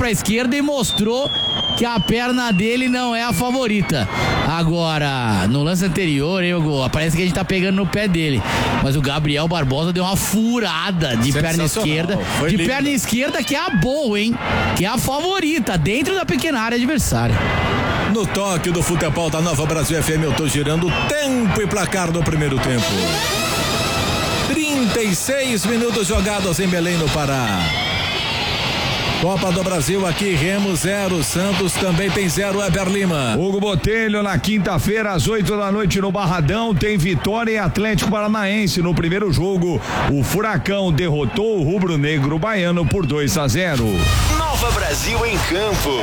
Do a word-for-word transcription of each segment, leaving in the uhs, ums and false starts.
pra esquerda e mostrou que a perna dele não é a favorita. Agora, no lance anterior, hein, Hugo, parece que a gente tá pegando no pé dele. Mas o Gabriel Barbosa deu uma furada de perna esquerda. Foi de lindo. perna esquerda, que é a boa, hein? Que é a favorita, dentro da pequena área adversária. No toque do futebol da Nova Brasil F M, eu tô girando tempo e placar do primeiro tempo. trinta e seis minutos jogados em Belém, no Pará. Copa do Brasil aqui, Remo zero, Santos também tem zero, Eber Lima. Hugo Botelho, na quinta-feira, às oito da noite, no Barradão, tem Vitória e Atlético Paranaense. No primeiro jogo, o Furacão derrotou o rubro-negro baiano por dois a zero. Nova Brasil em campo.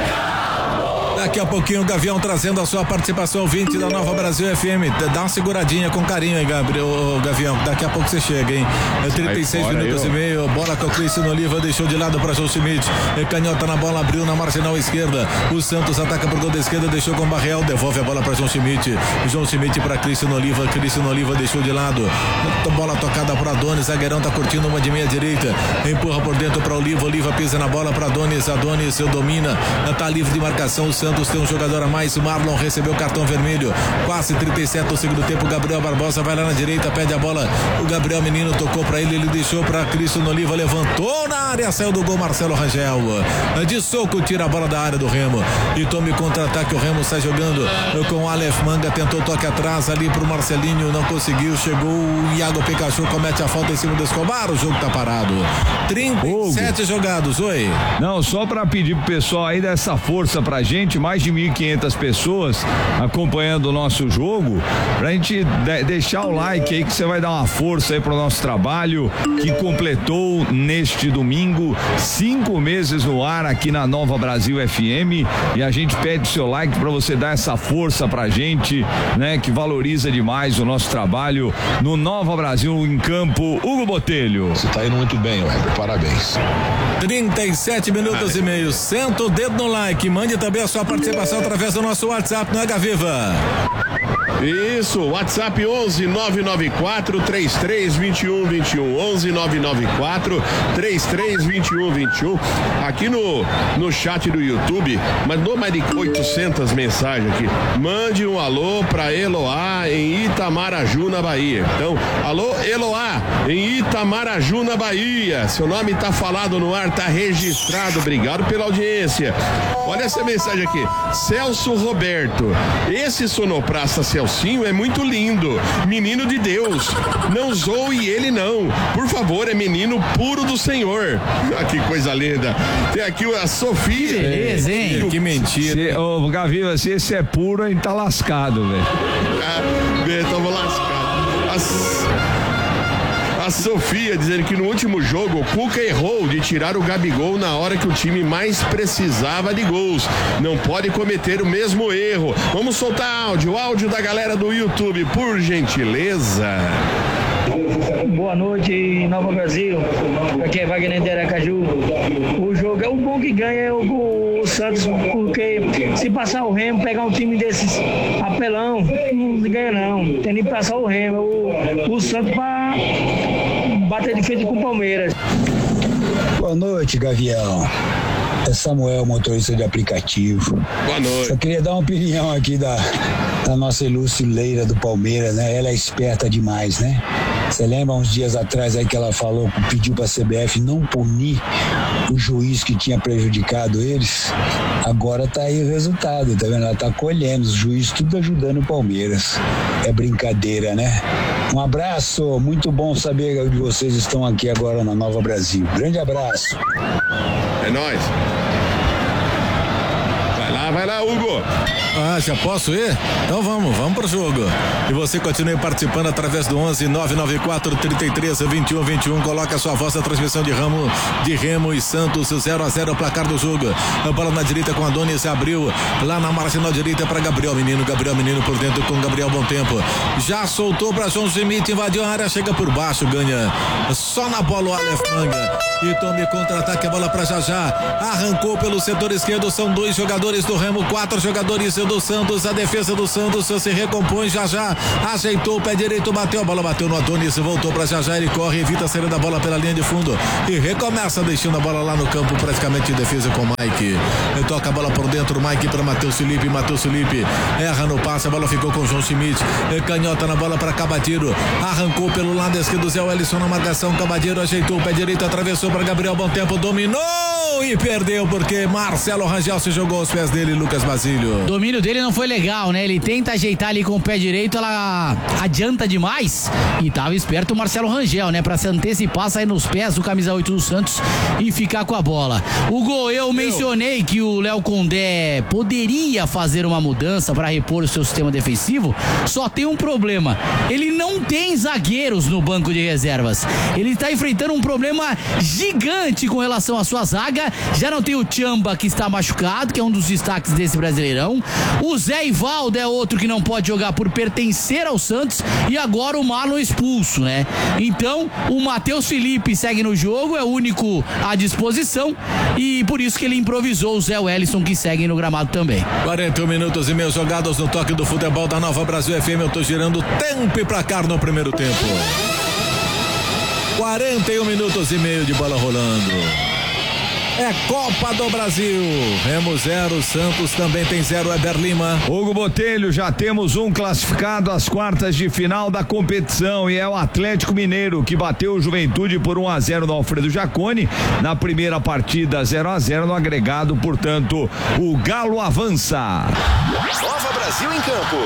Daqui a pouquinho o Gavião trazendo a sua participação ouvinte da Nova Brasil F M. Dá uma seguradinha com carinho aí, Gabriel, Gavião. Daqui a pouco você chega, hein? É trinta e seis minutos e meio. Bola com o Cristiano Oliva, deixou de lado para João Schmidt. É canhota na bola, abriu na marginal esquerda. O Santos ataca por gol da esquerda, deixou com o Barreal. Devolve a bola para João Schmidt. João Schmidt para Cristiano Oliva. Cristiano Oliva deixou de lado. Bola tocada para Adonis. Zagueirão tá curtindo uma de meia direita. Empurra por dentro para Oliva. Oliva pisa na bola para Adonis. Adonis domina. Tá livre de marcação. O Santos tem um jogador a mais. O Marlon recebeu o cartão vermelho. Quase trinta e sete do segundo tempo. Gabriel Barbosa vai lá na direita, pede a bola. O Gabriel Menino tocou para ele, ele deixou para Cristiano Oliva, levantou na área, saiu do gol Marcelo Rangel. De soco tira a bola da área do Remo e tome contra-ataque. O Remo sai jogando com o Aleph Manga, tentou toque atrás ali pro Marcelinho, não conseguiu. Chegou o Iago Pikachu, comete a falta em cima do Escobar. O jogo tá parado. trinta e sete Hugo. Jogados. Oi. Não, só para pedir pro pessoal aí dessa força pra gente, mais de mil e quinhentas pessoas acompanhando o nosso jogo, pra gente de- deixar o like aí, que você vai dar uma força aí pro nosso trabalho, que completou neste domingo cinco meses no ar aqui na Nova Brasil F M, e a gente pede seu like pra você dar essa força pra gente, né, que valoriza demais o nosso trabalho no Nova Brasil em campo. Hugo Botelho. Você tá indo muito bem, Weber, parabéns. trinta e sete minutos e meio. Senta o dedo no like, mande também a sua participação através do nosso WhatsApp no H Viva. Isso, WhatsApp onze nove nove quatro três três dois um dois um, onze nove nove quatro três três dois um dois um. Aqui no, no chat do YouTube, mandou mais de oitocentas mensagens aqui. Mande um alô pra Eloá em Itamaraju, na Bahia. Então, alô Eloá em Itamaraju, na Bahia. Seu nome tá falado no ar, tá registrado. Obrigado pela audiência. Olha essa mensagem aqui. Celso Roberto, esse sonoplasta Celcinho é muito lindo, menino de Deus, não zoe ele não, por favor, é menino puro do Senhor. Ah, que coisa linda. Tem aqui a Sofia. Que beleza, hein? Que, que mentira. Se, ô, Gaviva, se esse é puro, a gente tá lascado, velho. Ah, estamos lascados. As... A Sofia dizendo que no último jogo o Cuca errou de tirar o Gabigol na hora que o time mais precisava de gols. Não pode cometer o mesmo erro. Vamos soltar áudio, áudio da galera do YouTube, por gentileza. Boa noite, Nova Brasil. Aqui é Wagner de Aracaju. O jogo é o bom que ganha é o, o Santos, porque se passar o Remo, pegar um time desses apelão, não ganha não. Tem que passar o Remo, o, o Santos para bater de frente com o Palmeiras. Boa noite, Gavião. É Samuel, motorista de aplicativo. Boa noite. Só queria dar uma opinião aqui da, da nossa ilustre Leila do Palmeiras, né? Ela é esperta demais, né? Você lembra uns dias atrás aí que ela falou, pediu pra C B F não punir o juiz que tinha prejudicado eles? Agora tá aí o resultado, tá vendo? Ela tá colhendo, os juízes tudo ajudando o Palmeiras. É brincadeira, né? Um abraço, muito bom saber que vocês estão aqui agora na Nova Brasil. Grande abraço. É nóis. Vai lá, vai lá, Hugo. Ah, já posso ir? Então vamos, vamos pro jogo. E você continue participando através do onze nove nove quatro três três dois um dois um. Coloca a sua voz na transmissão de Ramo, de Remo e Santos, zero a zero o placar do jogo. A bola na direita com Adonis, abriu lá na marginal direita para Gabriel Menino. Gabriel Menino por dentro com Gabriel Bom Tempo. Já soltou para João Schmidt, invadiu a área, chega por baixo, ganha só na bola o Aleph Manga. E tome contra-ataque, a bola para Jajá. Arrancou pelo setor esquerdo, são dois jogadores do Remo. Remo, quatro jogadores do Santos, a defesa do Santos se recompõe, já já ajeitou o pé direito, bateu a bola, bateu no Adonis, voltou pra já já, ele corre, evita a saída da bola pela linha de fundo e recomeça deixando a bola lá no campo, praticamente em defesa com o Mike. Ele toca a bola por dentro, Mike para Matheus Felipe, Matheus Felipe erra no passe, a bola ficou com o João Schmidt, canhota na bola para Cabadiro, arrancou pelo lado esquerdo, Zé Wellison na marcação, Cabadiro ajeitou o pé direito, atravessou para Gabriel, bom tempo, dominou e perdeu porque Marcelo Rangel se jogou aos pés dele, Lucas Basílio. O domínio dele não foi legal, né? Ele tenta ajeitar ali com o pé direito, ela adianta demais e tava esperto o Marcelo Rangel, né? Pra se antecipar, sair nos pés do camisa oito do Santos e ficar com a bola. Hugo, eu mencionei que o Léo Condé poderia fazer uma mudança para repor o seu sistema defensivo, só tem um problema, ele não tem zagueiros no banco de reservas, ele está enfrentando um problema gigante com relação à sua zaga, já não tem o Tchamba que está machucado, que é um dos destaques desse Brasileirão, o Zé Ivaldo é outro que não pode jogar por pertencer ao Santos e agora o Marlon expulso, né? Então o Matheus Felipe segue no jogo, é o único à disposição e por isso que ele improvisou o Zé Wellison que segue no gramado também. quarenta e um minutos e meio jogados no toque do futebol da Nova Brasil F M, eu tô girando tempo e placar no primeiro tempo. quarenta e um minutos e meio de bola rolando. É Copa do Brasil. Remo zero, Santos também tem zero, Eber Lima. Hugo Botelho, já temos um classificado às quartas de final da competição e é o Atlético Mineiro que bateu o Juventude por um a zero no Alfredo Jaconi na primeira partida, zero a zero no agregado, portanto o Galo avança. Nova Brasil em campo.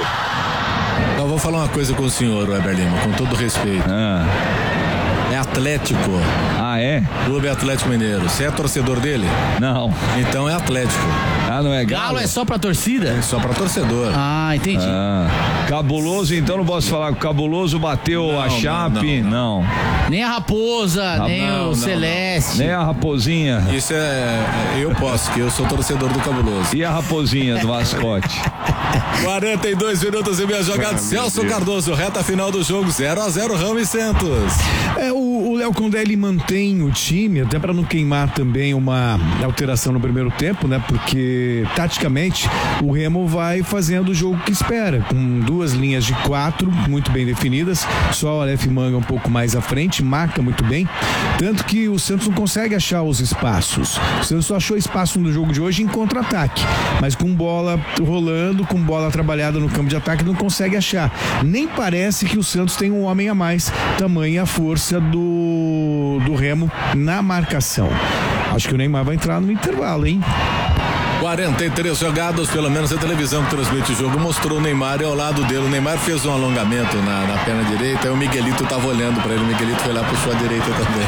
Eu vou falar uma coisa com o senhor, Eber Lima, com todo respeito. Ah. É Atlético. Ah, é? Clube Atlético Mineiro. Você é torcedor dele? Não. Então é Atlético. Ah, não é Galo? Galo é só pra torcida? É só pra torcedor. Ah, entendi. Ah. Cabuloso, então não posso falar que o Cabuloso bateu não, a Chape? Não, não, não. Nem a Raposa, ah, nem não, o não, Celeste. Não. Nem a Raposinha. Isso é... Eu posso, que eu sou torcedor do Cabuloso. E a Raposinha do mascote? quarenta e dois minutos e meia jogada. Celso Cardoso, reta final do jogo, zero a zero, Ramos e Santos. É, o Léo Condé, ele mantém o time, até para não queimar também uma alteração no primeiro tempo, né? Porque, taticamente, o Remo vai fazendo o jogo que espera, com duas linhas de quatro muito bem definidas, só o Aleph Manga um pouco mais à frente, marca muito bem, tanto que o Santos não consegue achar os espaços. O Santos só achou espaço no jogo de hoje em contra-ataque, mas com bola rolando, com bola trabalhada no campo de ataque, não consegue achar. Nem parece que o Santos tem um homem a mais, tamanha a força do, do Remo na marcação. Acho que o Neymar vai entrar no intervalo, hein? quarenta e três jogados, pelo menos a televisão que transmite o jogo mostrou o Neymar e ao lado dele. O Neymar fez um alongamento na, na perna direita e o Miguelito estava olhando para ele. O Miguelito foi lá, puxou a direita também.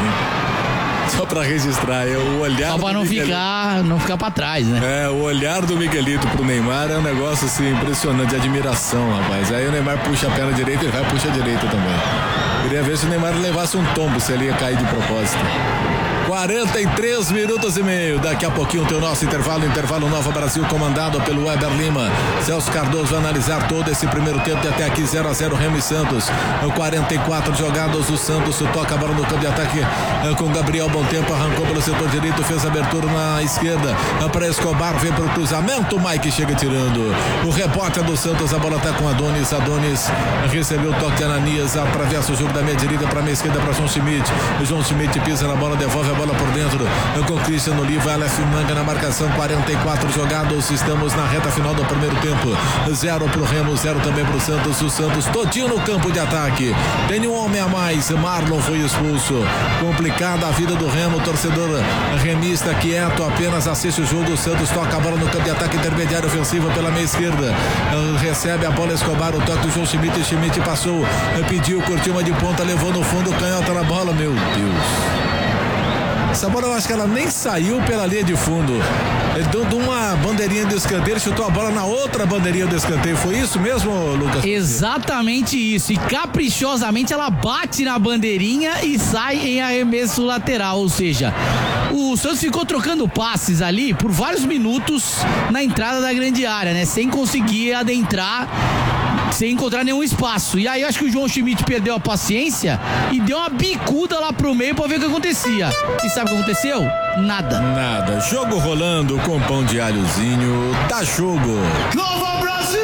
Só pra registrar, é o olhar. Só pra não ficar, não ficar pra trás, né? É, o olhar do Miguelito pro Neymar é um negócio assim impressionante, de admiração, rapaz. Aí o Neymar puxa a perna direita, ele vai puxa a direita também. Queria ver se o Neymar levasse um tombo, se ele ia cair de propósito. quarenta e três minutos e meio. Daqui a pouquinho tem o nosso intervalo, intervalo Nova Brasil, comandado pelo Eber Lima. Celso Cardoso vai analisar todo esse primeiro tempo de até aqui, zero a zero, Remo e Santos. quarenta e quatro jogados, o Santos toca a bola no campo de ataque com Gabriel, bom tempo, arrancou pelo setor direito, fez abertura na esquerda para Escobar, vem pro cruzamento, o Mike chega tirando. O repórter do Santos, a bola tá com Adonis, Adonis recebeu o toque de Ananias, atravessa o jogo da meia direita para meia esquerda para João Schmidt. O João Schmidt pisa na bola, devolve a bola por dentro com Cristiano Oliva, Aleph Manga na marcação, quarenta e quatro jogados, estamos na reta final do primeiro tempo, zero pro Remo, zero também pro Santos. O Santos todinho no campo de ataque, tem um homem a mais, Marlon foi expulso, complicada a vida do Remo, torcedor remista quieto, apenas assiste o jogo. O Santos toca a bola no campo de ataque intermediário ofensivo pela meia esquerda, recebe a bola Escobar, o toque do João Schmidt, Schmidt passou, pediu, curtiu uma de ponta, levou no fundo, canhota na bola, meu Deus. Essa bola eu acho que ela nem saiu pela linha de fundo. Ele deu de uma bandeirinha do escanteio, chutou a bola na outra bandeirinha do escanteio. Foi isso mesmo, Lucas? Exatamente isso. E caprichosamente ela bate na bandeirinha e sai em arremesso lateral. Ou seja, o Santos ficou trocando passes ali por vários minutos na entrada da grande área, né? Sem conseguir adentrar sem encontrar nenhum espaço. E aí acho que o João Schmidt perdeu a paciência e deu uma bicuda lá pro meio pra ver o que acontecia. E sabe o que aconteceu? Nada. Nada. Jogo rolando com pão de alhozinho. Tá jogo. Nova Brasil!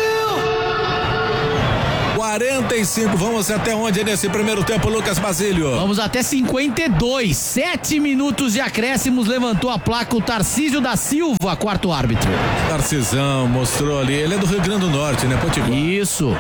quarenta e cinco, vamos até onde nesse primeiro tempo, Lucas Basílio? Vamos até cinquenta e dois, sete minutos de acréscimos, levantou a placa o Tarcísio da Silva, quarto árbitro. Tarcisão mostrou ali, ele é do Rio Grande do Norte, né, Potiguar? Isso.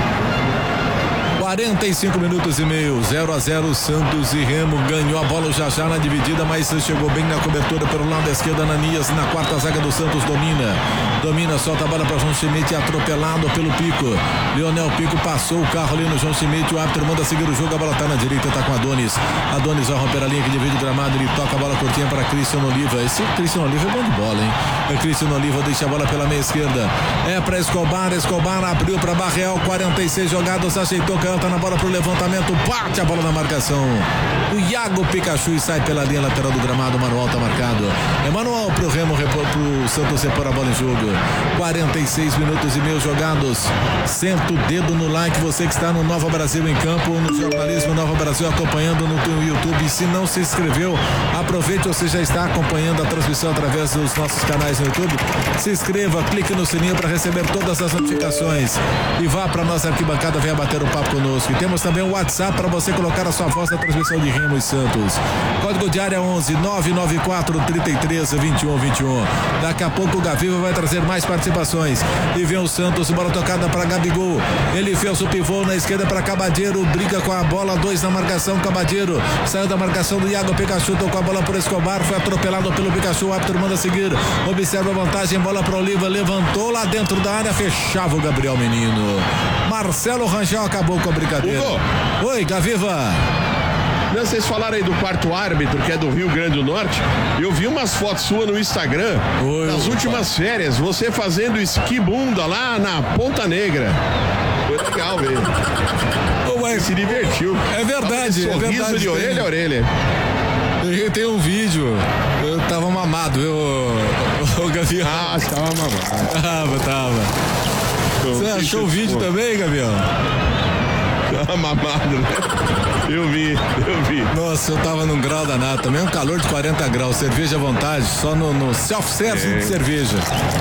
quarenta e cinco minutos e meio, zero a zero, Santos e Remo. Ganhou a bola já já na dividida, mas chegou bem na cobertura pelo lado esquerdo. Ananias na quarta zaga do Santos, domina. Domina, solta a bola para João Schmidt, atropelado pelo Pico. Leonel Pico passou o carro ali no João Schmidt. O árbitro manda seguir o jogo. A bola tá na direita, tá com Adonis. Adonis vai romper a linha que divide o gramado. Ele toca a bola curtinha para Cristiano Oliva. Esse Cristiano Oliva é bom de bola, hein? É Cristiano Oliva, deixa a bola pela meia esquerda. É para Escobar. Escobar abriu para Barreal. quarenta e seis jogadas, ajeitou, canta na bola pro levantamento, bate a bola na marcação. O Iago Pikachu e sai pela linha lateral do gramado. Manual tá marcado. É manual pro Remo, repor, pro Santos repor a bola em jogo. quarenta e seis minutos e meio jogados. Senta o dedo no like, você que está no Nova Brasil em Campo, no Jornalismo Nova Brasil, acompanhando no YouTube. Se não se inscreveu, aproveite, você já está acompanhando a transmissão através dos nossos canais no YouTube. Se inscreva, clique no sininho para receber todas as notificações e vá para nossa arquibancada, venha bater um papo conosco. E temos também o WhatsApp para você colocar a sua voz na transmissão de Remo e Santos. Código de área onze nove nove quatro, trinta e três, vinte e um, vinte e um. Daqui a pouco o Gaviva vai trazer mais participações. E vem o Santos, bola tocada para Gabigol. Ele fez o pivô na esquerda para Cabadeiro, briga com a bola, dois na marcação. Cabadeiro saiu da marcação do Iago Pikachu, tocou a bola por Escobar, foi atropelado pelo Pikachu. O árbitro manda seguir, observa a vantagem, bola para Oliva, levantou lá dentro da área, fechava o Gabriel Menino. Marcelo Rangel acabou com a brincadeira. Hugo. Oi, Gaviva. Não, vocês falaram aí do quarto árbitro, que é do Rio Grande do Norte. Eu vi umas fotos suas no Instagram, Oi, nas opa. últimas férias, você fazendo esquibunda lá na Ponta Negra. Foi legal mesmo. Você se divertiu. É verdade, é verdade. Sorriso de orelha a orelha. Tem um vídeo, eu tava mamado, eu, o Gavião. Ah, você tava mamado. Tava, tava. Você achou o vídeo pô. também, Gavião? Tava mamado, né? Eu vi, eu vi. Nossa, eu tava num grau danado, também um calor de quarenta graus, cerveja à vontade, só no, no self-service é. de cerveja.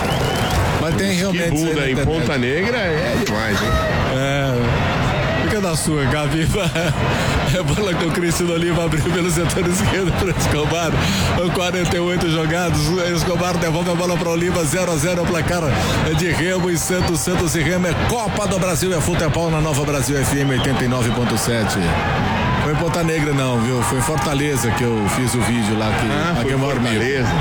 Mas tem realmente... Que bunda em Ponta Negra é demais, hein? É... Fica da sua, Gaviva. É bola com o Cristiano Oliva, abriu pelo setor esquerdo para Escobar. quarenta e oito jogados. Escobar devolve a bola para Oliva. zero a zero o placar de Remo e Santos. Santos e Remo é Copa do Brasil. É futebol na Nova Brasil F M oitenta e nove ponto sete. Foi em Ponta Negra, não, viu? Foi em Fortaleza que eu fiz o vídeo lá. Que, ah, foi em Fortaleza.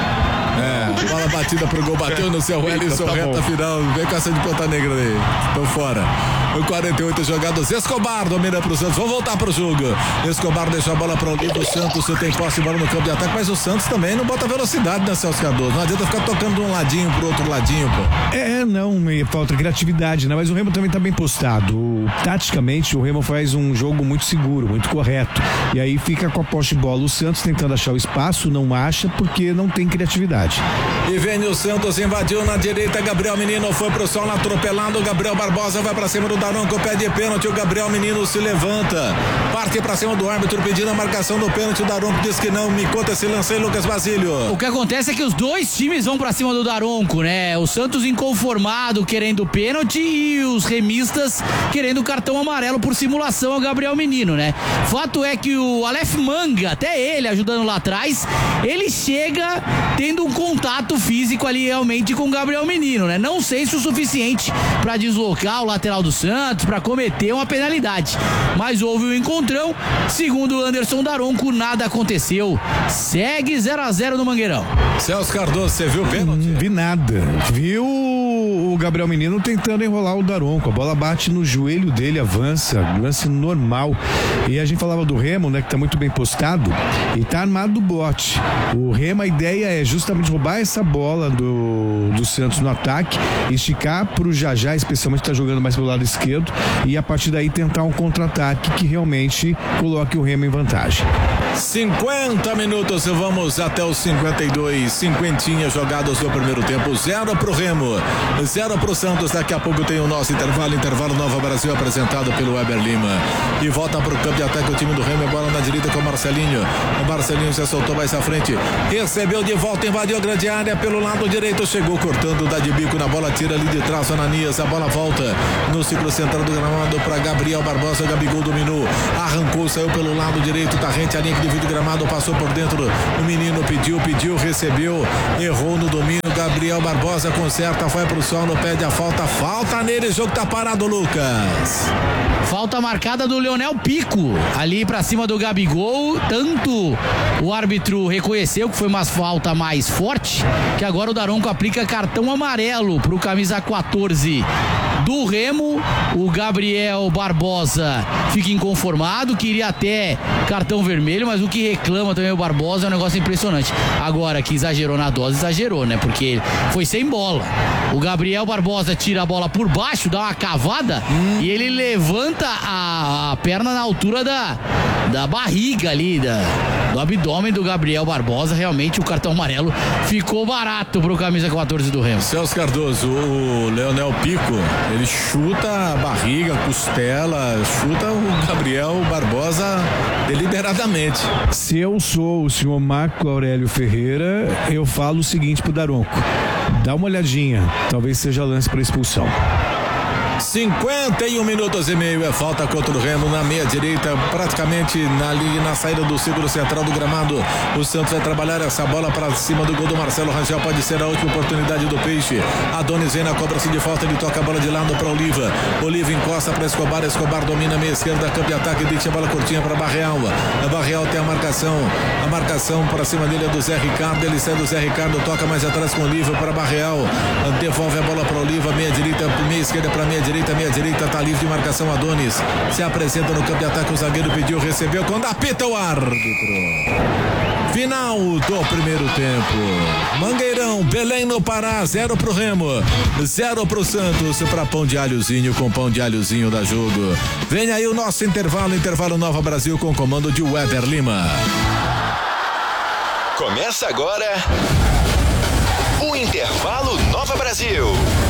É, bola batida pro gol, bateu no seu Wellington, tá reta final. Vem com essa de Ponta Negra aí. Estão fora. quarenta e oito jogados. Escobar domina pro Santos. Vamos voltar pro jogo. Escobar deixa a bola pro Oliva. O Santos tem posse de bola no campo de ataque, mas o Santos também não bota velocidade, né, Celso Cardoso? Não adianta ficar tocando de um ladinho pro outro ladinho, pô. É, não, falta criatividade, né? Mas o Remo também tá bem postado. O, taticamente, o Remo faz um jogo muito seguro, muito correto. E aí fica com a posse de bola. O Santos tentando achar o espaço, não acha porque não tem criatividade. E vem o Santos, invadiu na direita. Gabriel Menino foi pro sol atropelado. Gabriel Barbosa vai pra cima do Daronco, pede pênalti, o Gabriel Menino se levanta, parte pra cima do árbitro pedindo a marcação do pênalti. O Daronco diz que não. Me conta esse lance aí, Lucas Basílio. O que acontece é que os dois times vão pra cima do Daronco, né? O Santos inconformado querendo pênalti e os remistas querendo cartão amarelo por simulação ao Gabriel Menino, né? Fato é que o Aleph Manga, até ele ajudando lá atrás, ele chega tendo um contato físico ali realmente com o Gabriel Menino, né? Não sei se o suficiente pra deslocar o lateral do Santos, para cometer uma penalidade, mas houve um encontrão. Segundo o Anderson Daronco, nada aconteceu. Segue zero a zero no Mangueirão. Celso Cardoso, você viu o pênalti? Não vi nada. Viu o Gabriel Menino tentando enrolar o Daronco. A bola bate no joelho dele, avança, lance normal. E a gente falava do Remo, né, que tá muito bem postado e tá armado do bote. O Remo, a ideia é justamente roubar essa bola do, do Santos no ataque, esticar pro Jajá, especialmente tá jogando mais pelo lado esquerdo, e a partir daí tentar um contra-ataque que realmente coloque o Remo em vantagem. cinquenta minutos, vamos até os cinquenta e dois, cinquentinha jogados no primeiro tempo, zero pro Remo, zero pro Santos. Daqui a pouco tem o nosso intervalo, intervalo Nova Brasil apresentado pelo Weber Lima. E volta pro campo de ataque o time do Remo, bola na direita com o Marcelinho. O Marcelinho já soltou mais à frente, recebeu de volta, invadiu a grande área pelo lado direito, chegou cortando, dá de bico na bola, tira ali de trás o Ananias, a bola volta no ciclo central do gramado para Gabriel Barbosa. Gabigol dominou, arrancou, saiu pelo lado direito, tá rente a linha que divide o gramado, passou por dentro, o menino pediu, pediu, recebeu, errou no domínio, Gabriel Barbosa conserta, vai pro solo, pede a falta, falta nele, o jogo tá parado, Lucas. Falta marcada do Leonel Pico, ali pra cima do Gabigol, tanto o árbitro reconheceu que foi uma falta mais forte, que agora o Daronco aplica cartão amarelo pro camisa quatorze do Remo. O Gabriel Barbosa fica inconformado, queria até cartão vermelho, mas o que reclama também o Barbosa é um negócio impressionante. Agora que exagerou na dose, exagerou, né? Porque foi sem bola. O Gabriel Barbosa tira a bola por baixo, dá uma cavada hum. e ele levanta a, a perna na altura da, da barriga ali, da, do abdômen do Gabriel Barbosa. Realmente o cartão amarelo ficou barato pro camisa quatorze do Remo. Celso Cardoso, o Leonel Pico, ele chuta a barriga, costela, chuta o Gabriel Barbosa deliberadamente. Se eu sou o senhor Marco Aurélio Ferreira, eu falo o seguinte pro Daronco: dá uma olhadinha, talvez seja lance para expulsão. cinquenta e um minutos e meio, é falta contra o Remo na meia direita, praticamente na, ali na saída do círculo central do gramado. O Santos vai trabalhar essa bola para cima do gol do Marcelo Rangel, pode ser a última oportunidade do Peixe. Adonis vem na cobrança de falta, ele toca a bola de lado para Oliva, Oliva encosta para Escobar, Escobar domina a meia esquerda, campo de ataque, deixa a bola curtinha para Barreal. A Barreal tem a marcação, a marcação para cima dele é do Zé Ricardo, ele sai do Zé Ricardo, toca mais atrás com Oliva para Barreal, devolve a bola para Oliva, meia direita, meia esquerda para meia direita. Direita, meia direita, tá livre de marcação. Adonis se apresenta no campo de ataque, o zagueiro pediu, recebeu, quando apita o árbitro. Final do primeiro tempo. Mangueirão, Belém no Pará, zero pro Remo, zero pro Santos, pra Pão de Alhozinho, com Pão de Alhozinho da Jogo. Vem aí o nosso intervalo, intervalo Nova Brasil com comando de Weber Lima. Começa agora o intervalo Nova Brasil.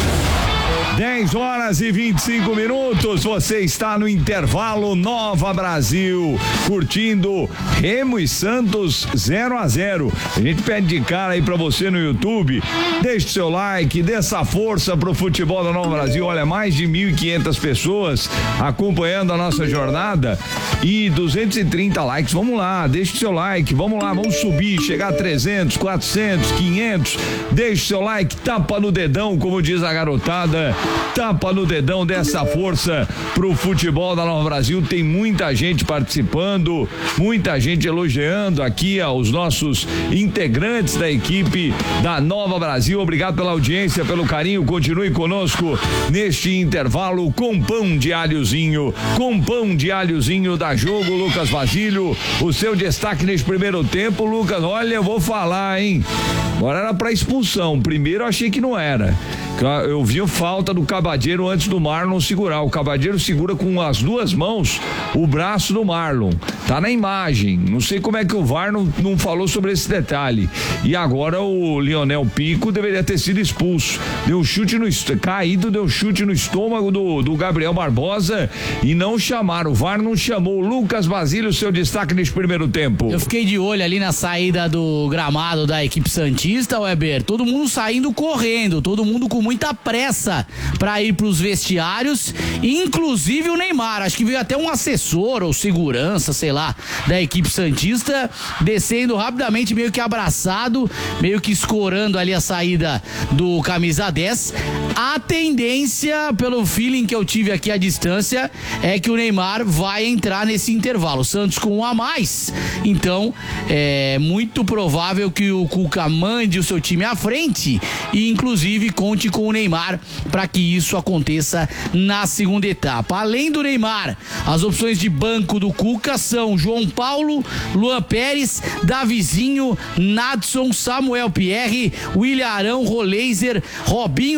dez horas e vinte e cinco minutos, você está no intervalo Nova Brasil, curtindo Remo e Santos zero a zero. A gente pede de cara aí pra você no YouTube, deixe seu like, dê essa força pro futebol da Nova Brasil. Olha, mais de mil e quinhentas pessoas acompanhando a nossa jornada e duzentos e trinta likes. Vamos lá, deixe seu like, vamos lá, vamos subir, chegar a trezentos, quatrocentos, quinhentos. Deixe seu like, tapa no dedão, como diz a garotada. Tapa no dedão, dessa força pro futebol da Nova Brasil. Tem muita gente participando, muita gente elogiando aqui aos nossos integrantes da equipe da Nova Brasil. Obrigado pela audiência, pelo carinho. Continue conosco neste intervalo com Pão de Alhozinho, com Pão de Alhozinho da Jogo. Lucas Basílio, o seu destaque neste primeiro tempo. Lucas, olha, eu vou falar, hein? Agora era pra expulsão. Primeiro eu achei que não era. Eu vi falta do Cabadeiro antes do Marlon segurar. O Cabadeiro segura com as duas mãos o braço do Marlon. Tá na imagem. Não sei como é que o V A R não, não falou sobre esse detalhe. E agora o Leonel Pico deveria ter sido expulso. Deu chute no caído, deu chute no estômago do, do Gabriel Barbosa e não chamaram. O V A R não chamou. Lucas Basílio, seu destaque nesse primeiro tempo. Eu fiquei de olho ali na saída do gramado da equipe santista, Weber. Todo mundo saindo correndo, todo mundo com muita pressa para ir para os vestiários, inclusive o Neymar. Acho que veio até um assessor ou segurança, sei lá, da equipe santista, descendo rapidamente, meio que abraçado, meio que escorando ali a saída do camisa dez. A tendência, pelo feeling que eu tive aqui à distância, é que o Neymar vai entrar nesse intervalo. O Santos com um a mais, então é muito provável que o Cuca mande o seu time à frente e inclusive conte com o Neymar para que isso aconteça na segunda etapa. Além do Neymar, as opções de banco do Cuca são João Paulo, Luan Pérez, Davizinho, Nadson, Samuel Pierre, William Arão, Roleiser, Robinho Júnior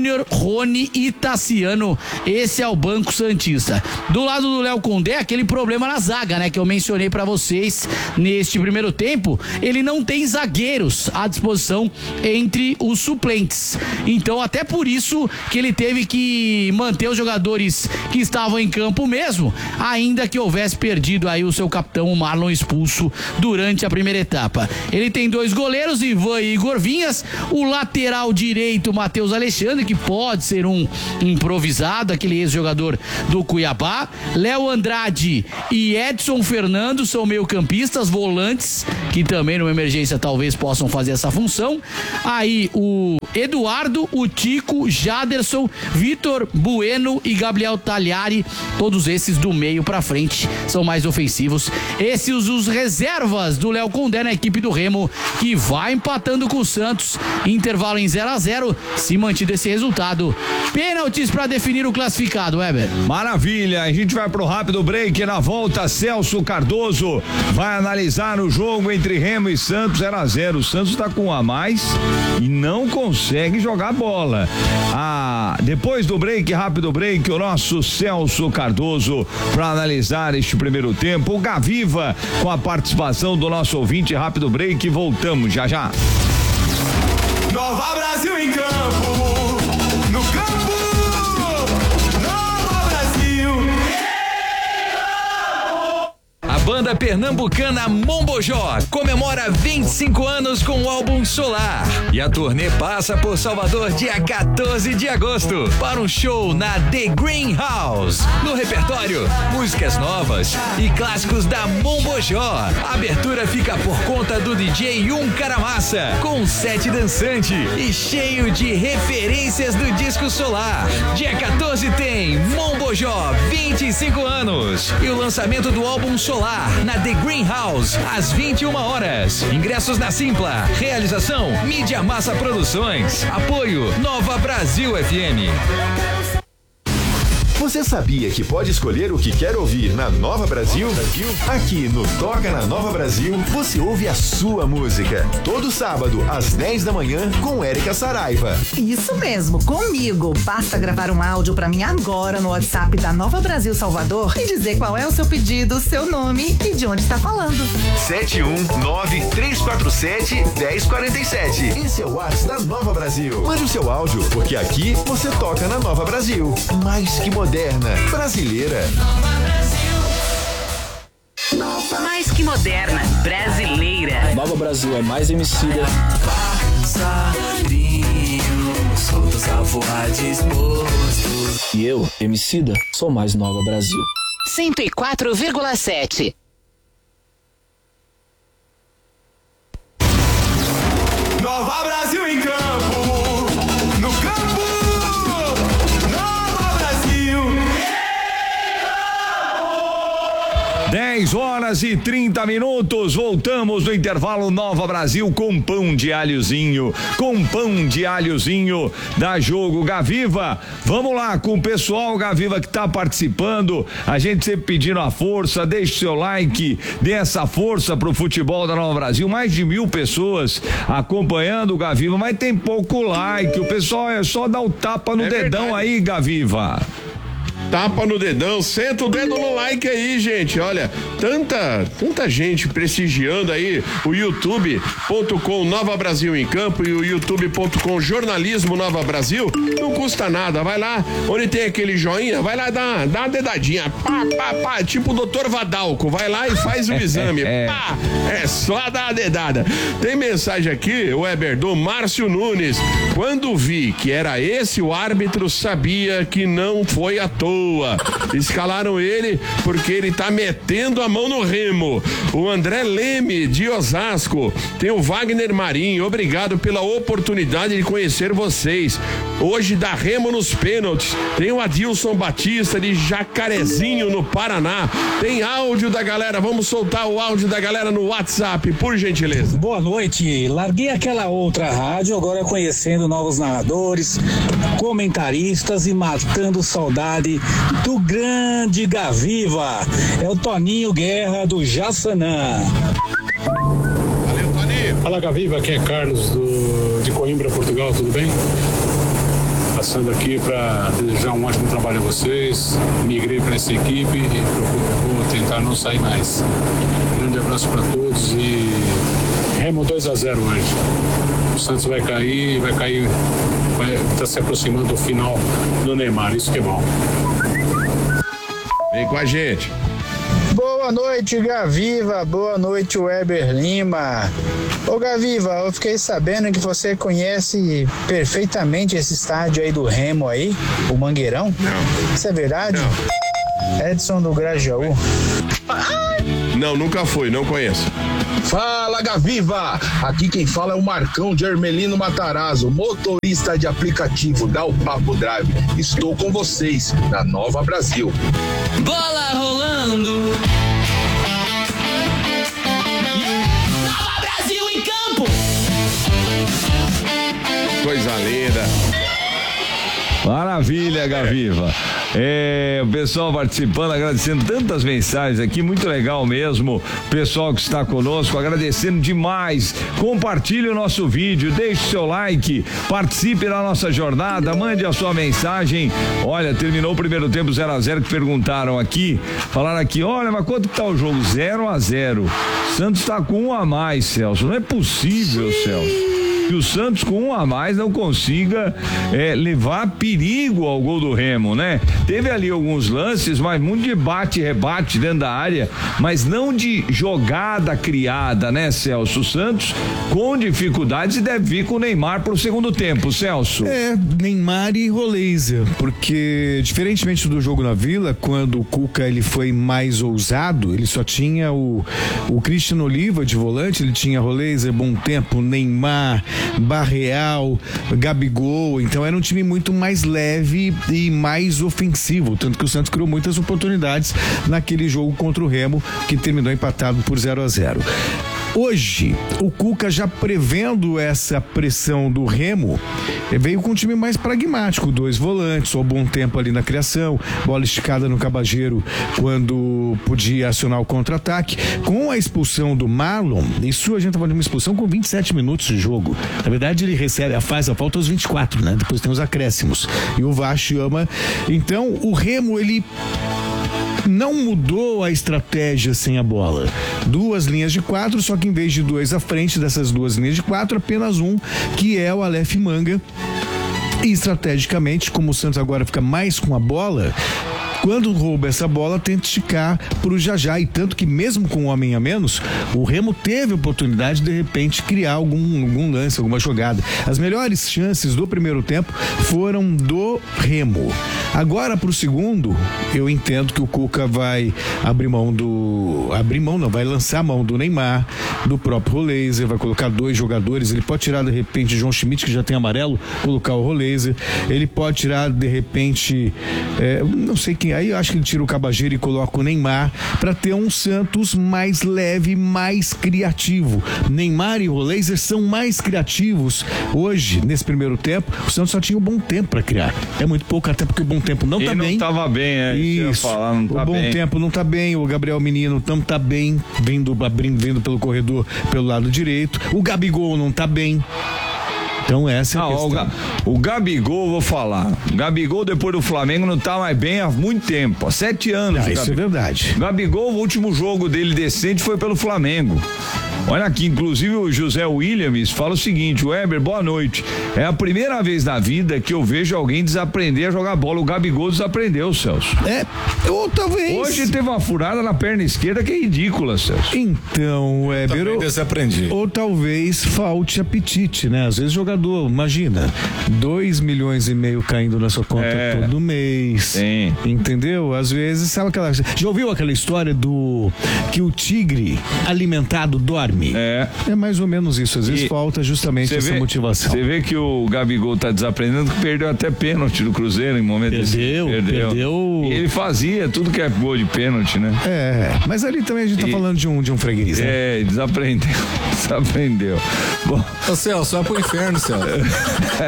Júnior, Rony e Tassiano. Esse é o banco santista. Do lado do Léo Condé, aquele problema na zaga, né, que eu mencionei pra vocês neste primeiro tempo. Ele não tem zagueiros à disposição entre os suplentes. Então, até por isso que ele teve que manter os jogadores que estavam em campo mesmo, ainda que houvesse perdido aí o seu capitão, o Marlon, expulso durante a primeira etapa. Ele tem dois goleiros, Ivan e Igor Vinhas, o lateral direito, Matheus Alexandre, que pode ser um improvisado, aquele ex-jogador do Cuiabá, Léo Andrade e Edson Fernando são meio-campistas, volantes, que também numa emergência talvez possam fazer essa função. Aí o Eduardo, o Tico, Jaderson, Vitor Bueno e Gabriel Tagliari, todos esses do meio pra frente são mais ofensivos. Esses os reservas do Léo Condé na equipe do Remo, que vai empatando com o Santos, intervalo em zero a zero. Se mantido esse resultado, pênaltis para definir o classificado, Weber. Maravilha, a gente vai pro rápido break. Na volta, Celso Cardoso vai analisar o jogo entre Remo e Santos. Zero a zero, o Santos tá com um a mais e não consegue jogar bola. Ah, depois do break, rápido break, o nosso Celso Cardoso para analisar este primeiro tempo. O Gaviva com a participação do nosso ouvinte. Rápido break, voltamos já já. Nova Brasil em campo, no campo, Nova Brasil. A banda pernambucana Mombojó comemora vinte e cinco anos com o álbum Solar. E a turnê passa por Salvador dia quatorze de agosto para um show na The Greenhouse. No repertório, músicas novas e clássicos da Mombojó. A abertura fica por conta do D J Um Caramassa, com um set dançante e cheio de referências do disco Solar. Dia quatorze tem Mombojó, vinte e cinco anos. E o lançamento do álbum Solar na The Greenhouse, às vinte e uma horas. Ingressos na Simpla. Realização Mídia Massa Produções. Apoio Nova Brasil F M. Você sabia que pode escolher o que quer ouvir na Nova Brasil? Aqui no Toca na Nova Brasil, você ouve a sua música. Todo sábado, às dez da manhã, com Érica Saraiva. Isso mesmo, comigo. Basta gravar um áudio pra mim agora no WhatsApp da Nova Brasil Salvador e dizer qual é o seu pedido, seu nome e de onde está falando. sete um nove, três quatro sete, um zero quatro sete. Esse é o WhatsApp da Nova Brasil. Mande o seu áudio, porque aqui você toca na Nova Brasil. Mais que moderna, brasileira. Mais que moderna, brasileira. Nova Brasil é mais emicida. Soltos a voar dispostos. E eu, emicida, sou mais Nova Brasil. cento e quatro vírgula sete. Nova Brasil em campo, no campo, Nova Brasil. dez horas e trinta minutos, voltamos no intervalo. Nova Brasil com pão de alhozinho, com pão de alhozinho da Jogo Gaviva. Vamos lá com o pessoal Gaviva que tá participando, a gente sempre pedindo a força, deixe seu like, dê essa força pro futebol da Nova Brasil. Mais de mil pessoas acompanhando o Gaviva, mas tem pouco like, o pessoal é só dar o tapa no é dedão verdade. Aí, Gaviva. Tapa no dedão, senta o dedo no like aí, gente. Olha, tanta, tanta gente prestigiando aí o youtube ponto com Nova Brasil em Campo e o youtube ponto com Jornalismo Nova Brasil. Não custa nada, vai lá, onde tem aquele joinha, vai lá dar, dar uma dedadinha, pá, pá, pá, tipo o doutor Vadalco, vai lá e faz o exame, pá, é só dar a dedada. Tem mensagem aqui, Weber, do Márcio Nunes. Quando vi que era esse o árbitro, sabia que não foi à toa. Escalaram ele porque ele tá metendo a mão no Remo. O André Leme de Osasco. Tem o Wagner Marinho. Obrigado pela oportunidade de conhecer vocês. Hoje dá Remo nos pênaltis. Tem o Adilson Batista de Jacarezinho, no Paraná. Tem áudio da galera. Vamos soltar o áudio da galera no WhatsApp, por gentileza. Boa noite. Larguei aquela outra rádio, agora conhecendo novos narradores, comentaristas e matando saudade do grande Gaviva. É o Toninho Guerra do Jaçanã. Valeu, Toninho. Fala, Gaviva, aqui é Carlos do, de Coimbra, Portugal, tudo bem? Passando aqui para desejar um ótimo trabalho a vocês. Migrei para essa equipe e vou tentar não sair mais. Um grande abraço para todos e Remo dois a zero hoje. O Santos vai cair, vai cair, vai tá se aproximando do final do Neymar, isso que é bom. Vem com a gente. Boa noite, Gaviva. Boa noite, Weber Lima. Ô, Gaviva, eu fiquei sabendo que você conhece perfeitamente esse estádio aí do Remo aí, o Mangueirão. Não. Isso é verdade? Não. Edson do Grajaú. Não, nunca fui, não conheço. Fala, Gaviva! Aqui quem fala é o Marcão de Hermelino Matarazzo, motorista de aplicativo da O Papo Drive. Estou com vocês na Nova Brasil. Bola rolando. Nova Brasil em campo. Coisa linda. Maravilha, Gaviva. É, o pessoal participando, agradecendo tantas mensagens aqui, muito legal mesmo. Pessoal que está conosco, agradecendo demais. Compartilhe o nosso vídeo, deixe o seu like, participe da nossa jornada, mande a sua mensagem. Olha, terminou o primeiro tempo zero a zero, que perguntaram aqui, falaram aqui, olha, mas quanto que tá o jogo? zero a zero. Santos tá com um a mais, Celso. Não é possível, Celso, que o Santos com um a mais não consiga é, levar perigo ao gol do Remo, né? Teve ali alguns lances, mas muito de bate e rebate dentro da área, mas não de jogada criada, né, Celso? O Santos com dificuldades e deve vir com o Neymar pro segundo tempo, Celso. É, Neymar e Roleiser, porque diferentemente do jogo na Vila, quando o Cuca ele foi mais ousado, ele só tinha o, o Cristiano Oliva de volante, ele tinha Roleiser, Bom Tempo, Neymar, Barreal, Gabigol, então era um time muito mais leve e mais ofensivo, tanto que o Santos criou muitas oportunidades naquele jogo contra o Remo, que terminou empatado por zero a zero. Hoje, o Cuca, já prevendo essa pressão do Remo, veio com um time mais pragmático, dois volantes, ou Bom Tempo ali na criação, bola esticada no Cabageiro quando podia acionar o contra-ataque. Com a expulsão do Marlon, isso a gente tava de uma expulsão com vinte e sete minutos de jogo. Na verdade, ele recebe, faz a falta aos vinte e quatro, né? Depois tem os acréscimos. E o V A R chama. Então, o Remo, ele não mudou a estratégia sem a bola. Duas linhas de quatro, só que em vez de dois à frente dessas duas linhas de quatro, apenas um, que é o Aleph Manga. E estrategicamente, como o Santos agora fica mais com a bola, quando rouba essa bola, tenta esticar pro Jajá, e tanto que mesmo com um homem a menos, o Remo teve oportunidade de, de repente criar algum, algum lance, alguma jogada. As melhores chances do primeiro tempo foram do Remo. Agora pro segundo, eu entendo que o Cuca vai abrir mão do... abrir mão não, vai lançar a mão do Neymar, do próprio Roleiser, vai colocar dois jogadores, ele pode tirar de repente João Schmidt, que já tem amarelo, colocar o Roleiser, ele pode tirar de repente, é, não sei quem, aí eu acho que ele tira o Cabageiro e coloca o Neymar, para ter um Santos mais leve, mais criativo. Neymar e Roleiser são mais criativos hoje, nesse primeiro tempo. O Santos só tinha um Bom Tempo para criar, é muito pouco, até porque o Bom Tempo não e tá não bem. Não tava bem, é. Isso. Falar, não tá o Bom bem. Tempo não tá bem, o Gabriel Menino não tá bem, vindo, abrindo, vindo pelo corredor pelo lado direito. O Gabigol não tá bem. Então essa é a ah, questão. O, Ga, o Gabigol, vou falar. O Gabigol, depois do Flamengo, não tá mais bem há muito tempo. Há sete anos. Ah, isso é verdade. O Gabigol, o último jogo dele decente foi pelo Flamengo. Olha aqui, inclusive o José Williams fala o seguinte: Weber, boa noite. É a primeira vez na vida que eu vejo alguém desaprender a jogar bola. O Gabigol desaprendeu, Celso. É, ou talvez. Hoje teve uma furada na perna esquerda que é ridícula, Celso. Então, Weber. Eu desaprendi. Ou talvez falte apetite, né? Às vezes o jogador, imagina, dois milhões e meio caindo na sua conta é, todo mês. Sim. Entendeu? Às vezes, sabe aquela. Já ouviu aquela história do que o tigre alimentado dorme? É. É mais ou menos isso. Às vezes e falta justamente essa vê, motivação. Você vê que o Gabigol tá desaprendendo, que perdeu até pênalti do Cruzeiro em momento perdeu, desse. Perdeu, perdeu. E ele fazia tudo que é gol de pênalti, né? É, mas ali também a gente tá e, falando de um, de um freguês, né? É, desaprendeu. Desaprendeu. Bom. Ô Celso, vai pro inferno, Celso.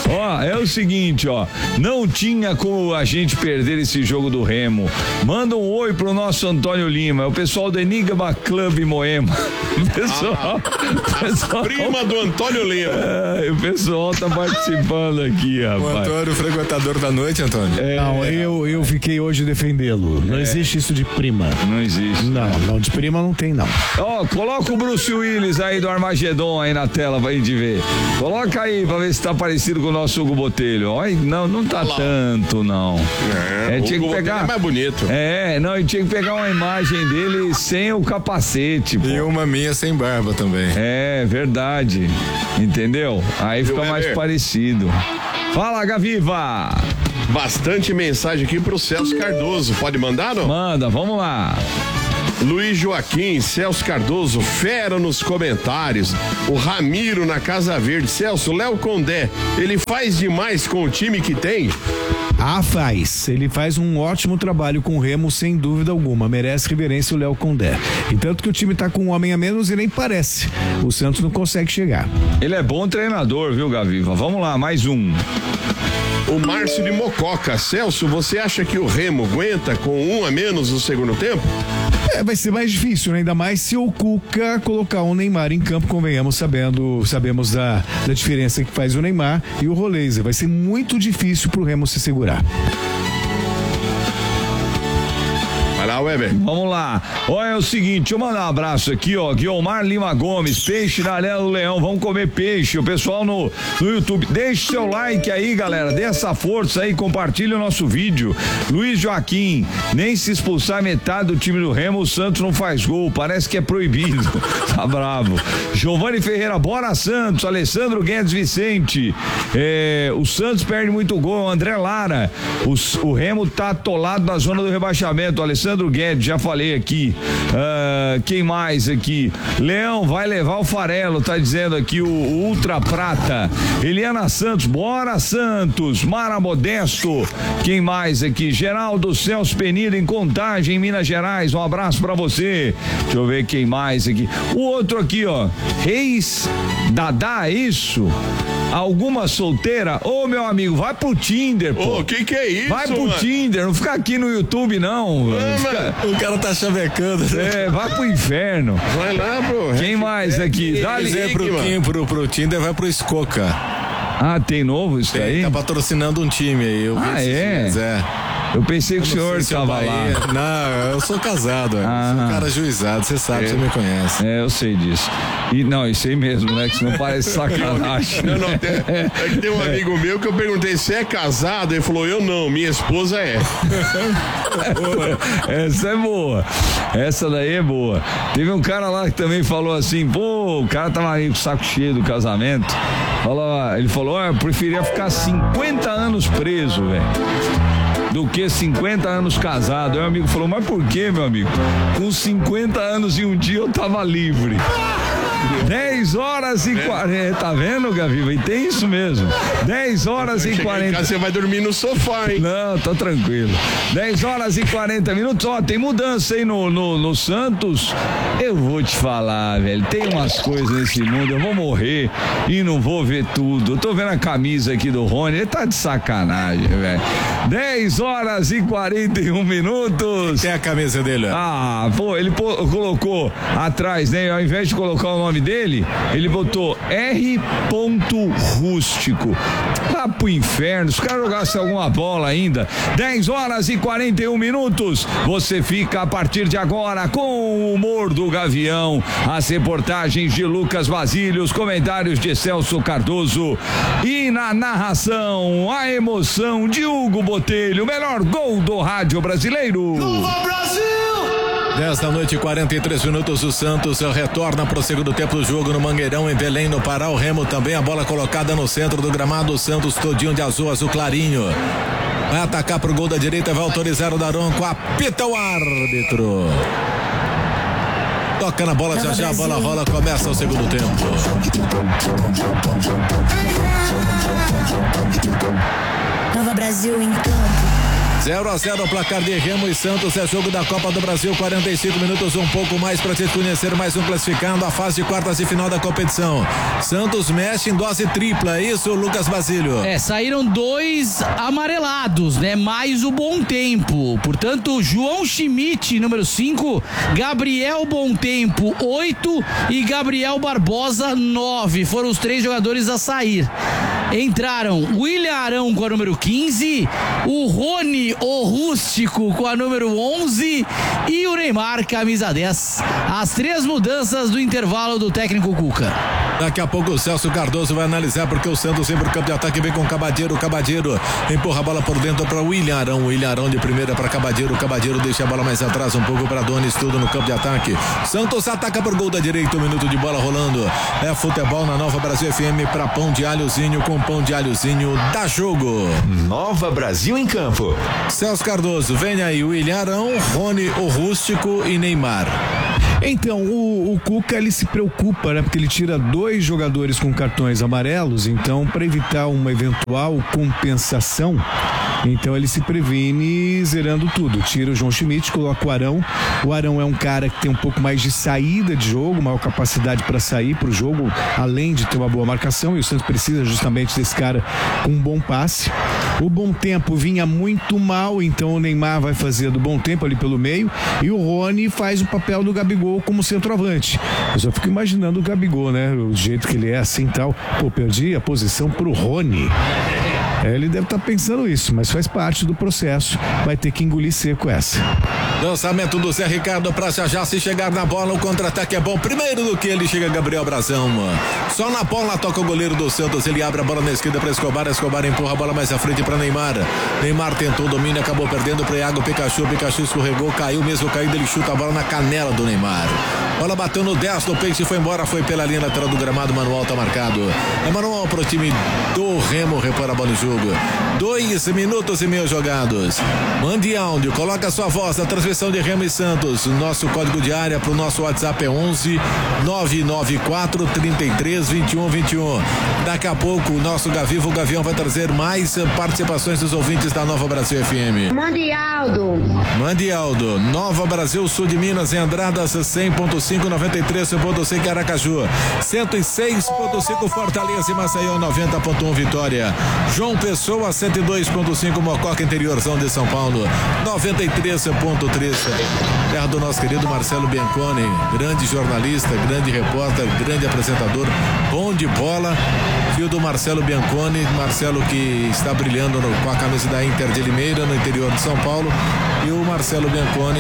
Ó, é o seguinte, ó, não tinha como a gente perder esse jogo do Remo. Manda um oi pro nosso Antônio Lima, é o pessoal do Enigma Club Moema. O pessoal, ah, pessoal prima do Antônio Lima. É, o pessoal tá participando aqui, rapaz. O Antônio, frequentador da noite, Antônio. É, não, eu, eu fiquei hoje defendê-lo. Não é. existe isso de prima. Não existe. Não, não, de prima não tem, não. Ó, oh, coloca o Bruce Willis aí do Armagedon aí na tela pra gente ver. Coloca aí pra ver se tá parecido com o nosso Hugo Botelho. Olha, não, não tá Olá. tanto, não. É, é o tinha Hugo que pegar. É mais bonito. É, não, e tinha que pegar uma imagem dele sem o capacete. Pô. E uma minha sem barba também. É, verdade. Entendeu? Aí Viu, fica mais parecido. Fala, Gaviva! Bastante mensagem aqui pro Celso Cardoso. Pode mandar, não? Manda, vamos lá. Luiz Joaquim, Celso Cardoso, fera nos comentários. O Ramiro na Casa Verde. Celso, Léo Condé, ele faz demais com o time que tem? Ah, faz. Ele faz um ótimo trabalho com o Remo, sem dúvida alguma. Merece reverência o Léo Condé. E tanto que o time tá com um homem a menos e nem parece. O Santos não consegue chegar. Ele é bom treinador, viu, Gaviva? Vamos lá, mais um. O Márcio de Mococa. Celso, você acha que o Remo aguenta com um a menos no segundo tempo? É, vai ser mais difícil, né? Ainda mais se o Cuca colocar o Neymar em campo, convenhamos, sabendo, sabemos da, da diferença que faz o Neymar e o Roleza. Vai ser muito difícil pro Remo se segurar. Vai lá, Weber. Vamos lá. Olha, é o seguinte, deixa eu mandar um abraço aqui, ó. Guilmar Lima Gomes, peixe na Arena do Leão. Vamos comer peixe. O pessoal no, no YouTube, deixe seu like aí, galera. Dê essa força aí, compartilhe o nosso vídeo. Luiz Joaquim, nem se expulsar metade do time do Remo, o Santos não faz gol. Parece que é proibido. Tá bravo. Giovanni Ferreira, bora Santos. Alessandro Guedes Vicente. É, o Santos perde muito gol. André Lara. Os, o Remo tá atolado na zona do rebaixamento. Alessandro Guedes, já falei aqui. Uh, quem mais aqui? Leão vai levar o farelo, tá dizendo aqui o, o Ultra Prata. Eliana Santos, bora Santos. Mara Modesto, quem mais aqui? Geraldo Celso Penida em Contagem, Minas Gerais, um abraço pra você. Deixa eu ver quem mais aqui. O outro aqui, ó, Reis Dadá, isso? Alguma solteira? Ô, meu amigo, vai pro Tinder, pô. Ô, que que é isso, Vai pro mano? Tinder, não fica aqui no YouTube, não. É, fica... O cara tá chavecando. É, vai pro inferno. Vai lá, pô. Quem mais aqui? Dá-lhe pro, Kim, pro, pro Tinder, vai pro Escoca. Ah, tem novo isso tem, aí? Tá patrocinando um time aí. Eu ah, é? Dias, é. Eu pensei que o senhor estava lá. Não, eu sou casado, ah, sou um cara juizado, você sabe, é. Você me conhece. É, eu sei disso. E não, isso aí mesmo, né? Que senão parece sacanagem. Não, não, tem, é que tem um amigo meu que eu perguntei se é casado, ele falou, eu não, minha esposa é. Essa é boa. Essa daí é boa. Teve um cara lá que também falou assim, pô, o cara tava aí com o saco cheio do casamento. Falou, ele falou, ó, eu preferia ficar cinquenta anos preso, velho, do que cinquenta anos casado. Aí o amigo falou, mas por que, meu amigo? Com cinquenta anos e um dia eu tava livre. dez horas e quarenta, tá vendo, Gaviva? E tem isso mesmo. dez horas e quarenta. Você vai dormir no sofá, hein? Não, tá tranquilo. dez horas e quarenta minutos. Ó, tem mudança aí no, no, no Santos. Eu vou te falar, velho. Tem umas coisas nesse mundo. Eu vou morrer e não vou ver tudo. Eu tô vendo a camisa aqui do Rony. Ele tá de sacanagem, velho. dez horas e quarenta e um minutos. Tem a camisa dele, ó. Ah, pô, ele pô, colocou atrás, né? Ao invés de colocar o nome dele, ele botou R. Rústico. Tá pro inferno. Se o cara jogasse alguma bola ainda. dez horas e quarenta e um minutos. Você fica a partir de agora com o humor do Gavião. As reportagens de Lucas Basílio, os comentários de Celso Cardoso. E na narração, a emoção de Hugo Botelho. O melhor gol do rádio brasileiro. Nova Brasil! dez da noite e quarenta e três minutos, o Santos retorna para o segundo tempo do jogo no Mangueirão, em Belém, no Pará. O Remo também, a bola colocada no centro do gramado, o Santos todinho de azul, azul clarinho. Vai atacar pro gol da direita, vai autorizar o Daronco, apita o árbitro. Toca na bola, já já a bola rola, começa o segundo tempo. Nova Brasil em campo. zero a zero o placar de Remo e Santos, é jogo da Copa do Brasil, quarenta e cinco minutos, um pouco mais para te conhecer mais um classificado, a fase de quartas de final da competição. Santos mexe em dose tripla, é isso, Lucas Basílio? É, saíram dois amarelados, né? Mais o Bom Tempo. Portanto, João Schmidt, número cinco, Gabriel Bom Tempo, oito e Gabriel Barbosa, nove. Foram os três jogadores a sair. Entraram William Arão com a número quinze, o Rony, o Rústico, com a número onze e o Neymar, camisa dez. As três mudanças do intervalo do técnico Cuca. Daqui a pouco o Celso Cardoso vai analisar porque o Santos sempre pro campo de ataque, vem com o Cabadeiro, o Cabadeiro empurra a bola por dentro para o William Arão, William Arão de primeira para Cabadeiro, o Cabadeiro deixa a bola mais atrás um pouco para Donis, tudo no campo de ataque. Santos ataca por gol da direita, um minuto de bola rolando. É futebol na Nova Brasil F M para Pão de Alhozinho, com Pão de Alhozinho dá jogo. Nova Brasil em campo. Celso Cardoso, vem aí William Arão, Rony, o Rústico e Neymar. Então, o, o Cuca, ele se preocupa, né? Porque ele tira dois jogadores com cartões amarelos, então, para evitar uma eventual compensação, então ele se previne zerando tudo. Tira o João Schmidt, coloca o Arão. O Arão é um cara que tem um pouco mais de saída de jogo, maior capacidade para sair para o jogo, além de ter uma boa marcação, e o Santos precisa justamente desse cara com um bom passe. O Bom Tempo vinha muito mal, então o Neymar vai fazer do Bom Tempo ali pelo meio, e o Rony faz o papel do Gabigol como centroavante. Eu só fico imaginando o Gabigol, né? O jeito que ele é assim e tal. Pô, perdi a posição pro Rony. É, ele deve estar tá pensando isso, mas faz parte do processo. Vai ter que engolir seco essa. Lançamento do Zé Ricardo pra já já, se chegar na bola, o contra-ataque é bom. Primeiro do que ele chega Gabriel Brazão. Só na bola toca o goleiro do Santos, ele abre a bola na esquerda para Escobar, Escobar empurra a bola mais à frente para Neymar. Neymar tentou o domínio, acabou perdendo para Iago Pikachu, Pikachu escorregou, caiu, mesmo caindo, ele chuta a bola na canela do Neymar. Bola bateu no dez do Peixe, foi embora, foi pela linha lateral do gramado, manual tá marcado. É manual pro time do Remo, repor a bola no jogo. Dois minutos e meio jogados. Mande áudio, coloca a sua voz na transmissão de Remo e Santos. Nosso código de área pro nosso WhatsApp é onze nove nove quatro trinta e três vinte e um vinte e um. Daqui a pouco o nosso Gavivo, o Gavião, vai trazer mais participações dos ouvintes da Nova Brasil F M. Mande Aldo. Mande Aldo. Nova Brasil, sul de Minas, em Andradas, cem ponto cinco, noventa e três ponto cinco Aracaju, cento e seis ponto cinco Fortaleza e Maceió, noventa ponto um Vitória, João Pessoa, cento e dois ponto cinco Mococa, interiorzão de São Paulo, noventa e três ponto três, terra do nosso querido Marcelo Bianconi, grande jornalista, grande repórter, grande apresentador, bom de bola, filho do Marcelo Bianconi, Marcelo que está brilhando no, com a camisa da Inter de Limeira, no interior de São Paulo, e o Marcelo Bianconi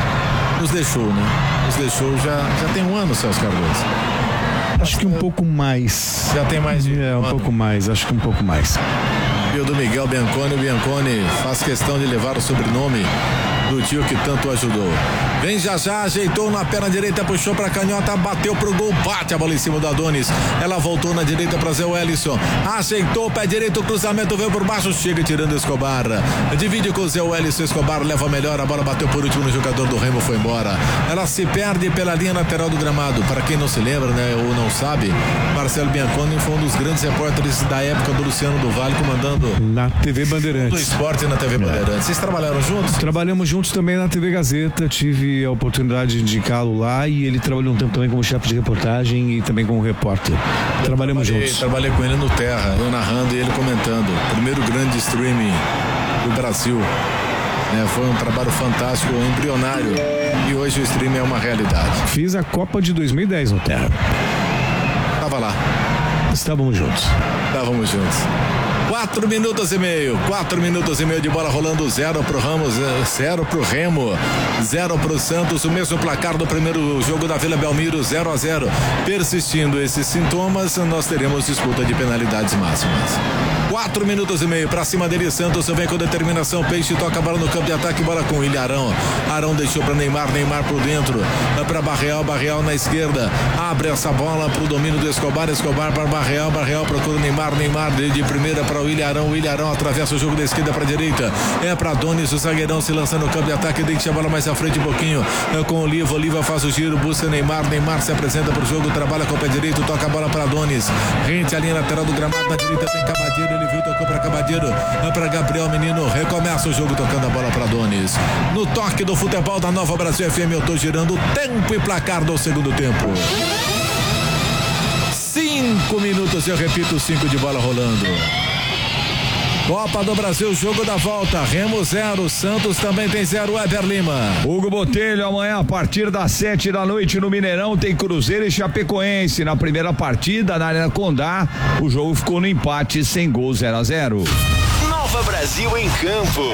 nos deixou, né? Nos deixou já, já tem um ano, Celso Cardoso. Acho que um pouco mais. Já tem mais de É, um, um pouco mais, acho que um pouco mais. Filho do Miguel Bianconi, o Bianconi faz questão de levar o sobrenome do tio que tanto ajudou. Vem já já, ajeitou na perna direita, puxou pra canhota, bateu pro gol, bate a bola em cima do Adonis. Ela voltou na direita pra Zé Wellison, ajeitou o pé direito, o cruzamento veio por baixo, chega tirando Escobar. Divide com o Zé Wellison, Escobar leva melhor, a bola bateu por último no jogador do Remo, foi embora. Ela se perde pela linha lateral do gramado. Para quem não se lembra, né, ou não sabe, Marcelo Bianconi foi um dos grandes repórteres da época do Luciano do Vale, comandando na T V Bandeirantes. Do esporte na T V Bandeirantes. É. Vocês trabalharam juntos? Trabalhamos juntos também na T V Gazeta, tive a oportunidade de indicá-lo lá e ele trabalhou um tempo também como chefe de reportagem e também como repórter. Eu Trabalhamos trabalhei, juntos. Trabalhei com ele no Terra, eu narrando e ele comentando. Primeiro grande streaming do Brasil. É, foi um trabalho fantástico, embrionário, e hoje o streaming é uma realidade. Fiz a Copa de dois mil e dez no Terra. Tava lá. Estávamos juntos. Estávamos juntos. Quatro minutos e meio, quatro minutos e meio de bola rolando, zero pro Ramos, zero pro Remo, zero pro Santos, o mesmo placar do primeiro jogo da Vila Belmiro, zero a zero. Persistindo esses sintomas, nós teremos disputa de penalidades máximas. Quatro minutos e meio, pra cima dele, Santos vem com determinação, Peixe toca a bola no campo de ataque, bola com o William Arão. Arão deixou pra Neymar, Neymar por dentro, pra Barreal, Barreal na esquerda, abre essa bola pro domínio do Escobar, Escobar para Barreal, Barreal procura o Neymar, Neymar de, de primeira para o William Arão, William Arão atravessa o jogo da esquerda pra direita, é pra Donis, o zagueirão se lançando no campo de ataque, deixa a bola mais à frente um pouquinho, é com o Oliva, Oliva faz o giro, busca Neymar, Neymar se apresenta pro jogo, trabalha com o pé direito, toca a bola pra Donis, rente a linha lateral do gramado, na direita tem Cabadeiro, ele ele viu, tocou pra Cabadeiro, pra Gabriel Menino, recomeça o jogo tocando a bola pra Donis. No toque do futebol da Nova Brasil F M, eu tô girando o tempo e placar do segundo tempo. Cinco minutos, eu repito, cinco de bola rolando. Copa do Brasil, jogo da volta, Remo zero, Santos também tem zero, Weber Lima. Hugo Botelho, amanhã a partir das sete da noite no Mineirão tem Cruzeiro e Chapecoense. Na primeira partida, na Arena Condá, o jogo ficou no empate sem gol, zero a zero. Nova Brasil em campo.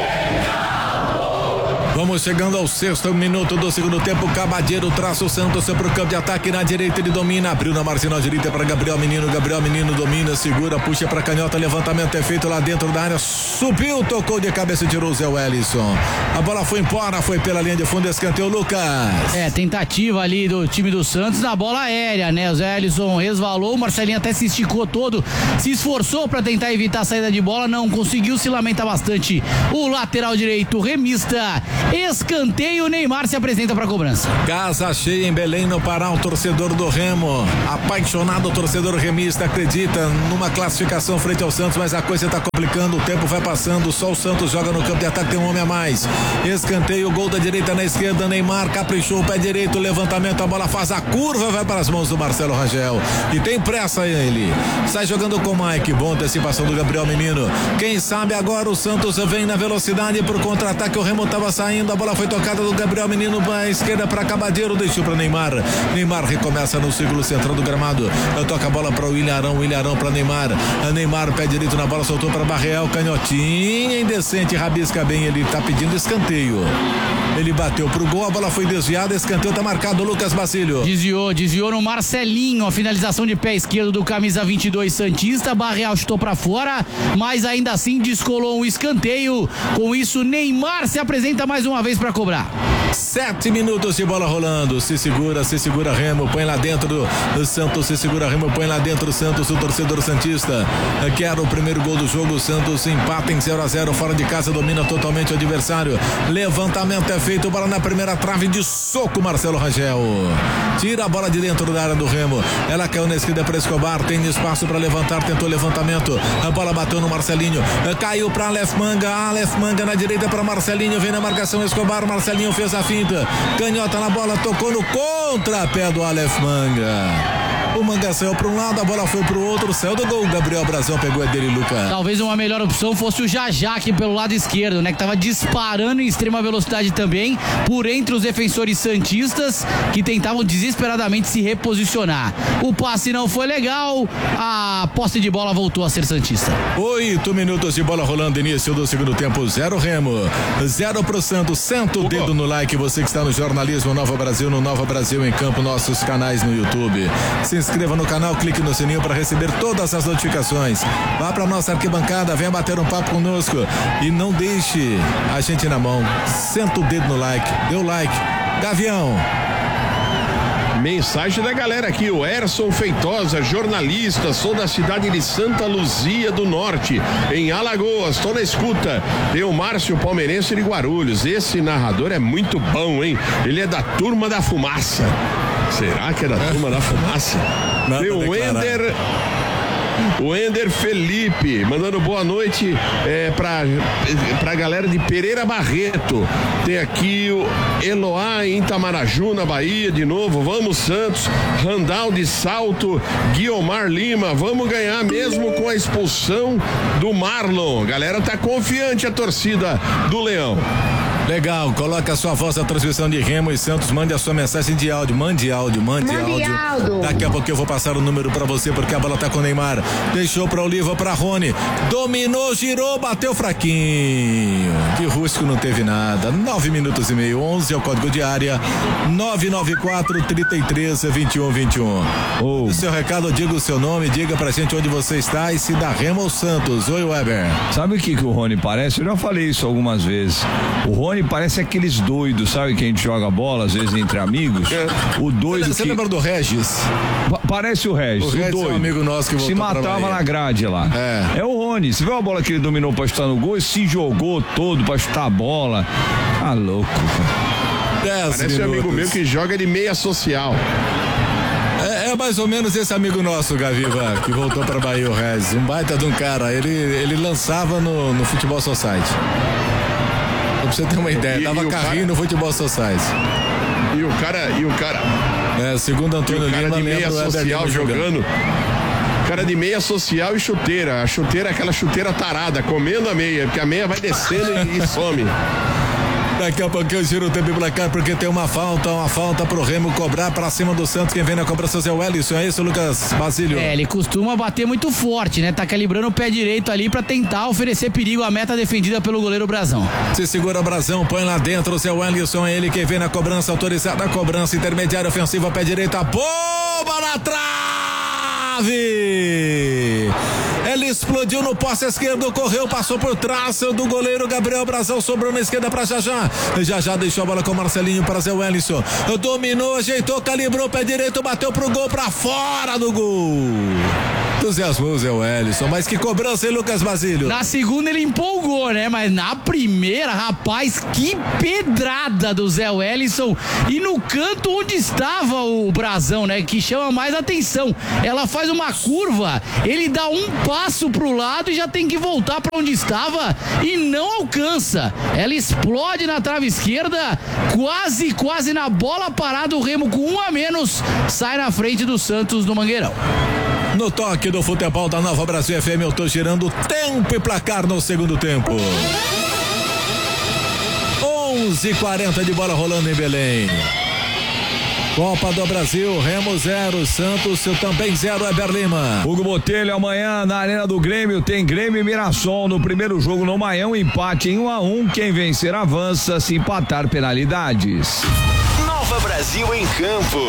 Vamos chegando ao sexto minuto do segundo tempo. Cabadeiro traça o Santos para o campo de ataque. Na direita ele domina, abriu na marginal direita para Gabriel Menino. Gabriel Menino domina, segura, puxa para canhota. Levantamento é feito lá dentro da área. Subiu, tocou de cabeça e tirou o Zé Wellison. A bola foi embora, foi pela linha de fundo, escanteio, Lucas. É, tentativa ali do time do Santos na bola aérea, né? O Zé Wellison resvalou, o Marcelinho até se esticou todo, se esforçou para tentar evitar a saída de bola, não conseguiu, se lamenta bastante. O lateral direito, remista. Escanteio, Neymar se apresenta para cobrança. Casa cheia em Belém no Pará, o torcedor do Remo, apaixonado torcedor remista, acredita numa classificação frente ao Santos, mas a coisa está complicando, o tempo vai passando, só o Santos joga no campo de ataque, tem um homem a mais. Escanteio, gol da direita na esquerda, Neymar caprichou o pé direito, levantamento, a bola faz a curva, vai para as mãos do Marcelo Rangel e tem pressa ele, sai jogando com o Mike, boa antecipação do Gabriel Menino. Quem sabe agora o Santos vem na velocidade pro contra-ataque, o Remo estava saindo, a bola foi tocada do Gabriel Menino para esquerda para Cabadeiro, deixou para Neymar. Neymar recomeça no círculo central do gramado. Toca a bola para o William Arão, William Arão para Neymar. A Neymar, pé direito na bola, soltou para Barreal, canhotinha indecente, rabisca bem, ele tá pedindo escanteio. Ele bateu pro gol, a bola foi desviada, escanteio tá marcado, Lucas Bacílio. Desviou, desviou no Marcelinho, a finalização de pé esquerdo do camisa vinte e dois Santista, Barreal chutou pra fora, mas ainda assim descolou um escanteio. Com isso, Neymar se apresenta mais uma vez pra cobrar. Sete minutos de bola rolando, se segura, se segura Remo, põe lá dentro do Santos, se segura Remo, põe lá dentro do Santos, o torcedor santista quer o primeiro gol do jogo, o Santos empata em zero a zero, fora de casa, domina totalmente o adversário, levantamento é feito, bola na primeira trave de soco, Marcelo Rangel tira a bola de dentro da área do Remo, ela caiu na esquerda para Escobar, tem espaço para levantar, tentou levantamento, a bola bateu no Marcelinho, caiu para Aleph Manga, Aleph Manga na direita para Marcelinho, vem na marcação Escobar, Marcelinho fez a finta, canhota na bola, tocou no contrapé do Aleph Manga. O Manga saiu para um lado, a bola foi para o outro, saiu do gol, Gabriel Brazão pegou a dele, Lucas. Talvez uma melhor opção fosse o Jajá aqui pelo lado esquerdo, né? Que tava disparando em extrema velocidade também, por entre os defensores santistas, que tentavam desesperadamente se reposicionar. O passe não foi legal, a posse de bola voltou a ser santista. Oito minutos de bola rolando, início do segundo tempo, zero Remo, zero pro Santos. Senta o dedo no like, você que está no jornalismo Nova Brasil, no Nova Brasil em Campo, nossos canais no YouTube. Se inscreva no canal, clique no sininho para receber todas as notificações. Vá para nossa arquibancada, venha bater um papo conosco e não deixe a gente na mão. Senta o dedo no like, dê o like. Gavião. Mensagem da galera aqui, o Erson Feitosa, jornalista, sou da cidade de Santa Luzia do Norte, em Alagoas, tô na escuta. Tem o Márcio Palmeirense de Guarulhos, esse narrador é muito bom, hein? Ele é da Turma da Fumaça. Será que é da Turma da Fumaça? Nada Tem o Ender... O Ender Felipe, mandando boa noite é, pra, pra galera de Pereira Barreto. Tem aqui o Eloá em Itamaraju, na Bahia, de novo. Vamos, Santos. Randal de Salto, Guiomar Lima. Vamos ganhar mesmo com a expulsão do Marlon. Galera tá confiante, a torcida do Leão. Legal, coloca a sua voz na transmissão de Remo e Santos, mande a sua mensagem de áudio, mande áudio, mande, mande áudio. áudio. Daqui a pouco eu vou passar o número pra você, porque a bola tá com o Neymar. Deixou pra Oliva, pra Rony. Dominou, girou, bateu fraquinho. De rústico não teve nada. Nove minutos e meio, onze é o código de área. nove nove quatro, trinta e três, vinte e um, vinte e um. Oh. O seu recado, diga o seu nome, diga pra gente onde você está e se dá Remo ou Santos. Oi, Weber. Sabe o que, que o Rony parece? Eu já falei isso algumas vezes. O Rony parece aqueles doidos, sabe, que a gente joga bola às vezes entre amigos. É. O doido Você que... lembra do Regis? Pa- parece o Regis, o, o Regis doido. É um amigo nosso que se matava na grade lá. É. É o Rony. Você viu a bola que ele dominou pra chutar no gol e se jogou todo pra chutar a bola? Tá louco, cara. Parece um amigo meu que joga de meia social. É, É mais ou menos esse amigo nosso, Gaviva, que voltou pra Bahia, o Rez. Um baita de um cara. Ele, ele lançava no, no Futebol Society. Pra você ter uma ideia, E- dava e o carrinho cara- no Futebol Society. E o cara, e o cara. É, segundo Antônio e o cara Lima, de meia lembra o Éder social Lima jogando. Cara de meia social e chuteira. A chuteira é aquela chuteira tarada, comendo a meia, porque a meia vai descendo e, e some. Daqui a pouquinho eu giro o tempo e placar, porque tem uma falta, uma falta pro Remo cobrar pra cima do Santos. Quem vem na cobrança é o Ellison, é isso, Lucas Basílio? É, ele costuma bater muito forte, né? Tá calibrando o pé direito ali pra tentar oferecer perigo à meta defendida pelo goleiro Brazão. Se segura o Brasão, põe lá dentro o seu Ellison, é ele quem vem na cobrança, autorizada a cobrança intermediária ofensiva, pé direito, a bomba na trave! Ele explodiu no poste esquerdo, correu, passou por trás do goleiro Gabriel Brazão, sobrou na esquerda pra Jajá. Jajá deixou a bola com o Marcelinho para Zé Wellison. Dominou, ajeitou, calibrou o pé direito, bateu pro gol, pra fora do gol. Entusiasmou o Zé Wellison, mas que cobrança, hein, Lucas Basílio? Na segunda ele empolgou, né? Mas na primeira, rapaz, que pedrada do Zé Wellison. E no canto onde estava o Brazão, né? Que chama mais atenção. Ela faz uma curva, ele dá um passo pro lado e já tem que voltar pra onde estava e não alcança. Ela explode na trave esquerda, quase, quase na bola parada. O Remo com um a menos sai na frente do Santos no Mangueirão. No toque do futebol da Nova Brasil F M, eu tô girando tempo e placar no segundo tempo. onze e quarenta de bola rolando em Belém. Copa do Brasil, Remo zero, Santos também zero, Éber Lima. Hugo Botelho, amanhã na Arena do Grêmio tem Grêmio e Mirassol no primeiro jogo no Maião, empate em um a um, quem vencer avança, se empatar penalidades. Nova Brasil em campo.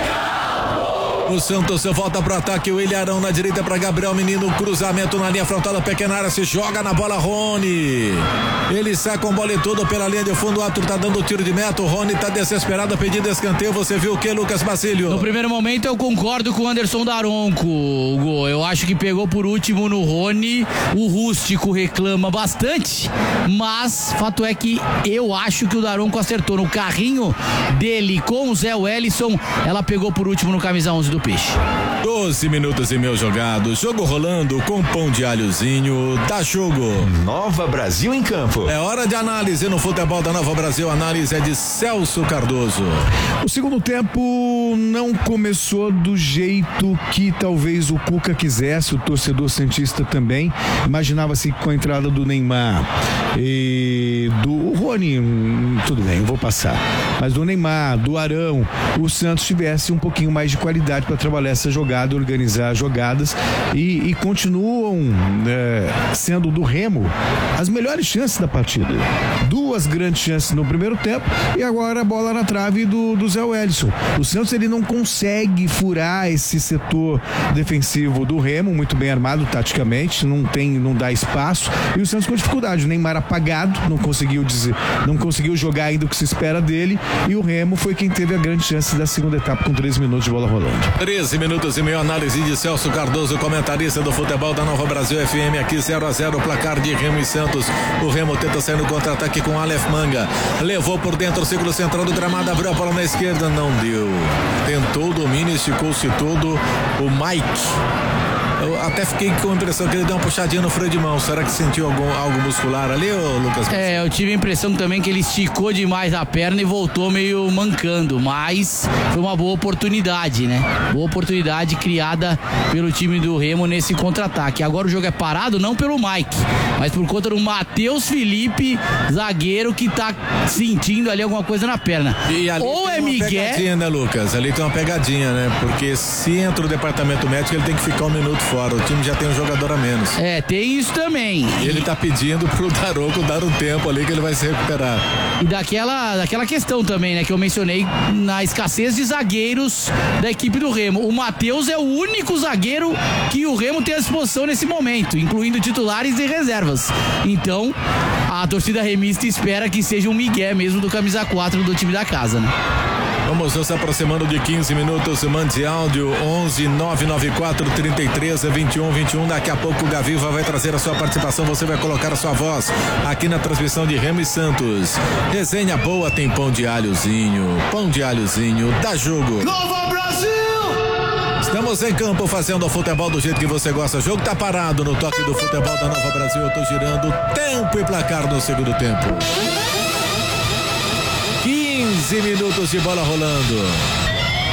O Santos volta pro ataque, o Ilharão na direita para Gabriel Menino, cruzamento na linha frontal da pequena área, se joga na bola Rony. Ele sai com bola e tudo pela linha de fundo, o Arthur tá dando tiro de meta, o Rony tá desesperado pedindo escanteio. Você viu o que, Lucas Basílio? No primeiro momento eu concordo com o Anderson Daronco, Hugo. Eu acho que pegou por último no Rony. O Rústico reclama bastante, mas fato é que eu acho que o Daronco acertou no carrinho dele com o Zé Wellison. Ela pegou por último no camisa onze do Peixe. doze minutos e meio jogado, jogo rolando com pão de alhozinho, dá jogo. Nova Brasil em campo. É hora de análise no futebol da Nova Brasil, análise é de Celso Cardoso. O segundo tempo não começou do jeito que talvez o Cuca quisesse, o torcedor santista também. Imaginava-se com a entrada do Neymar e do Rony, hum, tudo bem, eu vou passar, mas do Neymar, do Arão, o Santos tivesse um pouquinho mais de qualidade para trabalhar essa jogada, organizar jogadas e, e continuam é, sendo do Remo as melhores chances da partida. Duas grandes chances no primeiro tempo e agora a bola na trave do, do Zé Wellison. O Santos ele não consegue furar esse setor defensivo do Remo, muito bem armado taticamente, não tem, não dá espaço, e o Santos com dificuldade. O Neymar apagado, não conseguiu dizer, não conseguiu jogar ainda o que se espera dele, e o Remo foi quem teve a grande chance da segunda etapa com treze minutos de bola rolando. treze minutos e meio, análise de Celso Cardoso, comentarista do futebol da Nova Brasil F M, aqui zero a zero, placar de Remo e Santos. O Remo tenta sair no contra-ataque com Aleph Manga, levou por dentro o círculo central do gramado, abriu a bola na esquerda, não deu. Tentou o domínio, esticou-se todo o Mike. Eu até fiquei com a impressão que ele deu uma puxadinha no freio de mão. Será que sentiu algum, algo muscular ali, ô Lucas? É, eu tive a impressão também que ele esticou demais a perna e voltou meio mancando, mas foi uma boa oportunidade, né? Boa oportunidade criada pelo time do Remo nesse contra-ataque. Agora o jogo é parado não pelo Mike, mas por conta do Matheus Felipe, zagueiro, que tá sentindo ali alguma coisa na perna. E ali Ou tem é uma Miguel... pegadinha, né, Lucas? Ali tem uma pegadinha, né? Porque se entra o departamento médico, ele tem que ficar um minuto fora. O time já tem um jogador a menos. É, tem isso também. E ele tá pedindo pro Daronco dar um tempo ali que ele vai se recuperar. E daquela, daquela questão também, né, que eu mencionei na escassez de zagueiros da equipe do Remo. O Matheus é o único zagueiro que o Remo tem à disposição nesse momento, incluindo titulares e reservas. Então, a torcida remista espera que seja um migué mesmo do camisa quatro do time da casa, né? Vamos nos aproximando de quinze minutos, mande áudio onze nove nove quatro, trinta e três, vinte e um, vinte e um. Daqui a pouco o Gaviva vai trazer a sua participação, você vai colocar a sua voz aqui na transmissão de Remo e Santos. Resenha boa, tem pão de alhozinho, pão de alhozinho, dá jogo. Nova Brasil! Estamos em campo fazendo o futebol do jeito que você gosta. O jogo tá parado no toque do futebol da Nova Brasil. Eu tô girando tempo e placar no segundo tempo. quinze minutos de bola rolando.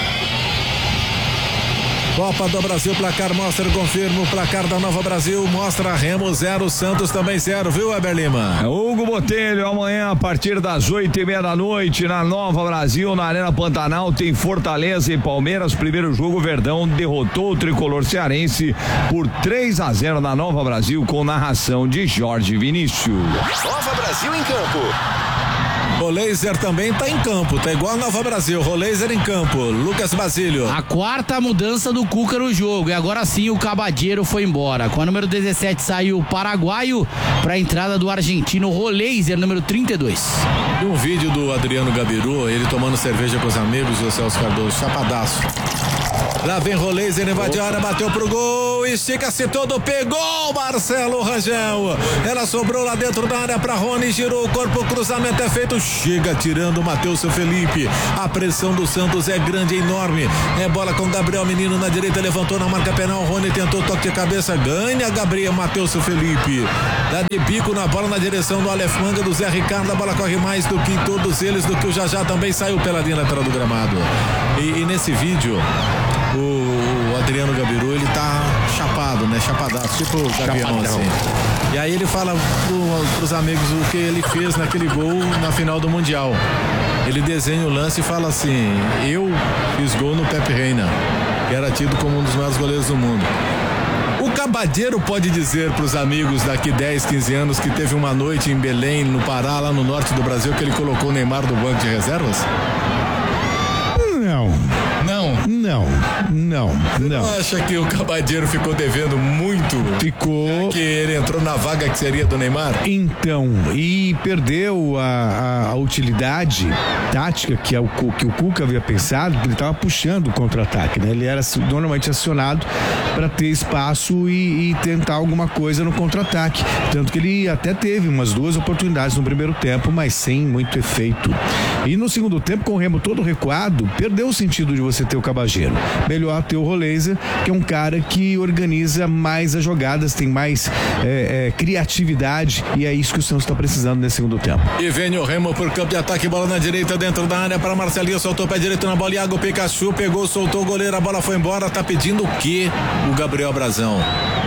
Copa do Brasil, placar mostra, confirma o placar da Nova Brasil, mostra Remo zero, Santos também zero, viu, Weber Lima? É Hugo Botelho, amanhã a partir das oito e meia da noite na Nova Brasil, na Arena Pantanal, tem Fortaleza e Palmeiras. Primeiro jogo, Verdão derrotou o tricolor cearense por três a zero na Nova Brasil, com narração de Jorge Vinícius. Nova Brasil em campo. Roleiser também tá em campo, tá igual a Nova Brasil. Roleiser em campo, Lucas Basílio. A quarta mudança do Cuca no jogo, e agora sim o Cabadeiro foi embora. Com a número dezessete saiu o paraguaio para a entrada do argentino Roleiser, número trinta e dois. E um vídeo do Adriano Gabiru, ele tomando cerveja com os amigos, o Celso Cardoso, chapadaço. Lá vem Roleiser, invadiu a área, bateu pro gol, estica-se todo, pegou Marcelo Rangel. Ela sobrou lá dentro da área pra Rony, girou o corpo, o cruzamento é feito, chega tirando o Matheus Felipe. A pressão do Santos é grande, é enorme. É bola com Gabriel Menino na direita, levantou na marca penal, Rony tentou toque de cabeça, ganha Gabriel Matheus Felipe. Dá de bico na bola na direção do Aleph Manga, do Zé Ricardo, a bola corre mais do que todos eles, do que o Jajá também saiu pela linha lateral do gramado. E, e nesse vídeo, o, o Adriano Gabiru, ele tá chapado, né? Chapadaço, tipo o Gavião, assim. E aí ele fala pro, pros amigos o que ele fez naquele gol na final do Mundial. Ele desenha o lance e fala assim: eu fiz gol no Pepe Reina, que era tido como um dos maiores goleiros do mundo. O Cabadeiro pode dizer pros amigos daqui dez, quinze anos que teve uma noite em Belém, no Pará, lá no norte do Brasil, que ele colocou o Neymar do banco de reservas? Não. Não. Não, não, não. Você acha que o Cabadeiro ficou devendo muito? Ficou. Que ele entrou na vaga que seria do Neymar? Então, e perdeu a, a, a utilidade tática que, é o, que o Cuca havia pensado, que ele estava puxando o contra-ataque, né? Ele era normalmente acionado para ter espaço e, e tentar alguma coisa no contra-ataque. Tanto que ele até teve umas duas oportunidades no primeiro tempo, mas sem muito efeito. E no segundo tempo, com o Remo todo recuado, perdeu o sentido de você ter o Cabageiro. Melhor ter o Roleiser, que é um cara que organiza mais as jogadas, tem mais é, é, criatividade, e é isso que o Santos está precisando nesse segundo tempo. E vem o Remo por campo de ataque, bola na direita dentro da área para Marcelinho, soltou o pé direito na bola, Iago Pikachu pegou, soltou o goleiro, a bola foi embora. Tá pedindo o quê? O Gabriel Brazão.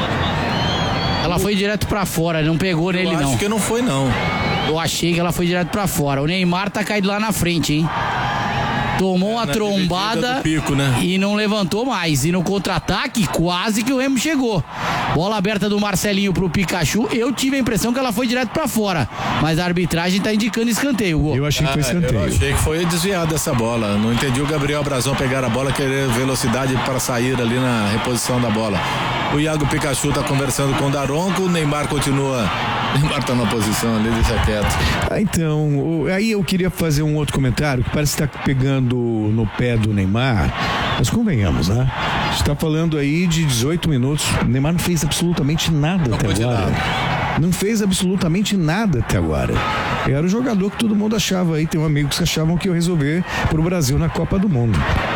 Ela foi direto pra fora, não pegou nele, não. Acho que não foi, não. Eu achei que ela foi direto pra fora. O Neymar tá caído lá na frente, hein? Tomou uma trombada pico, né? E não levantou mais. E no contra-ataque, quase que o Remo chegou. Bola aberta do Marcelinho pro Pikachu. Eu tive a impressão que ela foi direto pra fora. Mas a arbitragem tá indicando escanteio, Hugo. Eu achei que foi escanteio. Eu achei que foi desviado essa bola. Não entendi o Gabriel Brazão pegar a bola, querer velocidade para sair ali na reposição da bola. O Iago Pikachu tá conversando com o Daronco. O Neymar continua. O Neymar tá na posição ali, deixa quieto. Ah, então, aí eu queria fazer um outro comentário que parece que tá pegando no pé do Neymar, mas convenhamos, né? A gente tá falando aí de dezoito minutos, o Neymar não fez absolutamente nada não até agora. Nada. Não fez absolutamente nada até agora. Era o jogador que todo mundo achava aí, tem amigos que achavam que ia resolver pro Brasil na Copa do Mundo.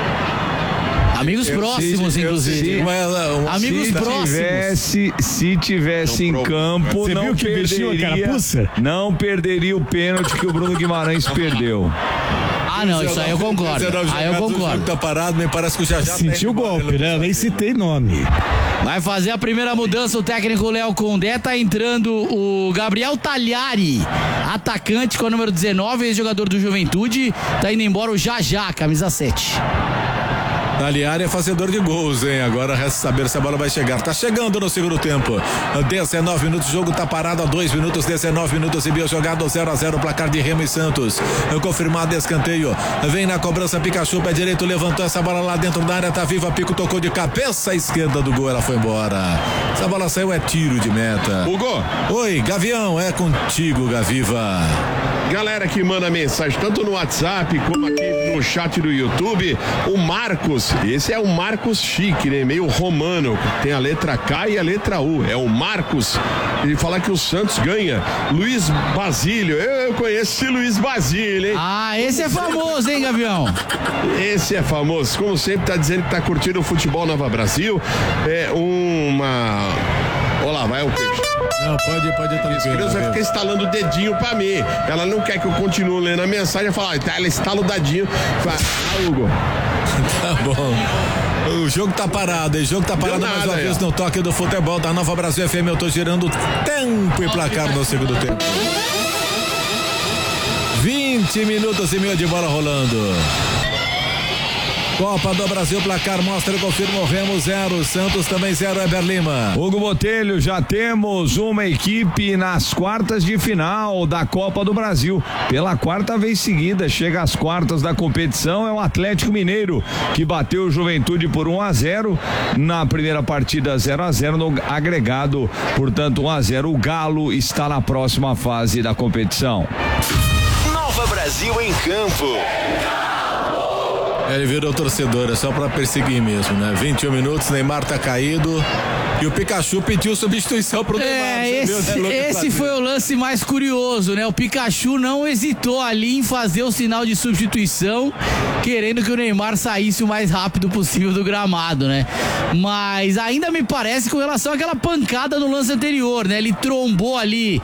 Amigos eu próximos, sei, inclusive. Sei, um, Amigos se próximos. Tivesse, se tivesse em campo, Você não perderia. Não perderia o pênalti que o Bruno Guimarães perdeu. Ah, não, isso aí eu concordo. Aí eu concordo. Tá parado, me parece que o Jajá sentiu o golpe, né? Nem citei nome. Vai fazer a primeira mudança o técnico Léo Condé, tá entrando o Gabriel Talhari, atacante com a número dezenove, ex-jogador do Juventude, tá indo embora o Jajá, camisa sete. Talhari é fazedor de gols, hein? Agora resta saber se a bola vai chegar. Tá chegando no segundo tempo. dezenove minutos, o jogo tá parado há dois minutos, dezenove minutos e meio jogado, zero a zero, placar de Remo e Santos. Confirmado escanteio. Vem na cobrança, Pikachu, pé direito, levantou essa bola lá dentro da área, tá viva, Pico tocou de cabeça à esquerda do gol, ela foi embora. Essa bola saiu, é tiro de meta. Hugo. Oi, Gavião, é contigo, Gaviva. Galera que manda mensagem, tanto no WhatsApp como aqui no no chat do YouTube. O Marcos, esse é o Marcos chique, né? Meio romano. Tem a letra K e a letra U. É o Marcos. Ele fala que o Santos ganha. Luiz Basílio. Eu, eu conheço esse Luiz Basílio, hein? Ah, esse é famoso, hein, Gavião? Esse é famoso. Como sempre, tá dizendo que tá curtindo o futebol Nova Brasil. É uma... Olá, vai o peixe. Não, pode ir, pode ir tranquilo. A criança vai ficar instalando o dedinho pra mim. Ela não quer que eu continue lendo a mensagem. Ela fala, ah, ela instala o dadinho. Fala, ah, Hugo. Tá bom. O jogo tá parado, o jogo tá parado nada, mais uma vez no toque do futebol da Nova Brasil F M. Eu tô girando tempo e placar no segundo tempo. vinte minutos e meio de bola rolando. Copa do Brasil, placar mostra e confirma o Remo zero, Santos também zero, Eber Lima. Hugo Botelho, já temos uma equipe nas quartas de final da Copa do Brasil. Pela quarta vez seguida, chega às quartas da competição, é o Atlético Mineiro, que bateu o Juventude por um a zero, na primeira partida zero a zero, no agregado, portanto um a zero. O Galo está na próxima fase da competição. Nova Brasil em campo. Ele virou torcedor, é só pra perseguir mesmo, né? vinte e um minutos, Neymar tá caído e o Pikachu pediu substituição pro Neymar. É, esse, viu, né, esse foi o lance mais curioso, né? O Pikachu não hesitou ali em fazer o sinal de substituição, querendo que o Neymar saísse o mais rápido possível do gramado, né? Mas ainda me parece com relação àquela pancada no lance anterior, né? Ele trombou ali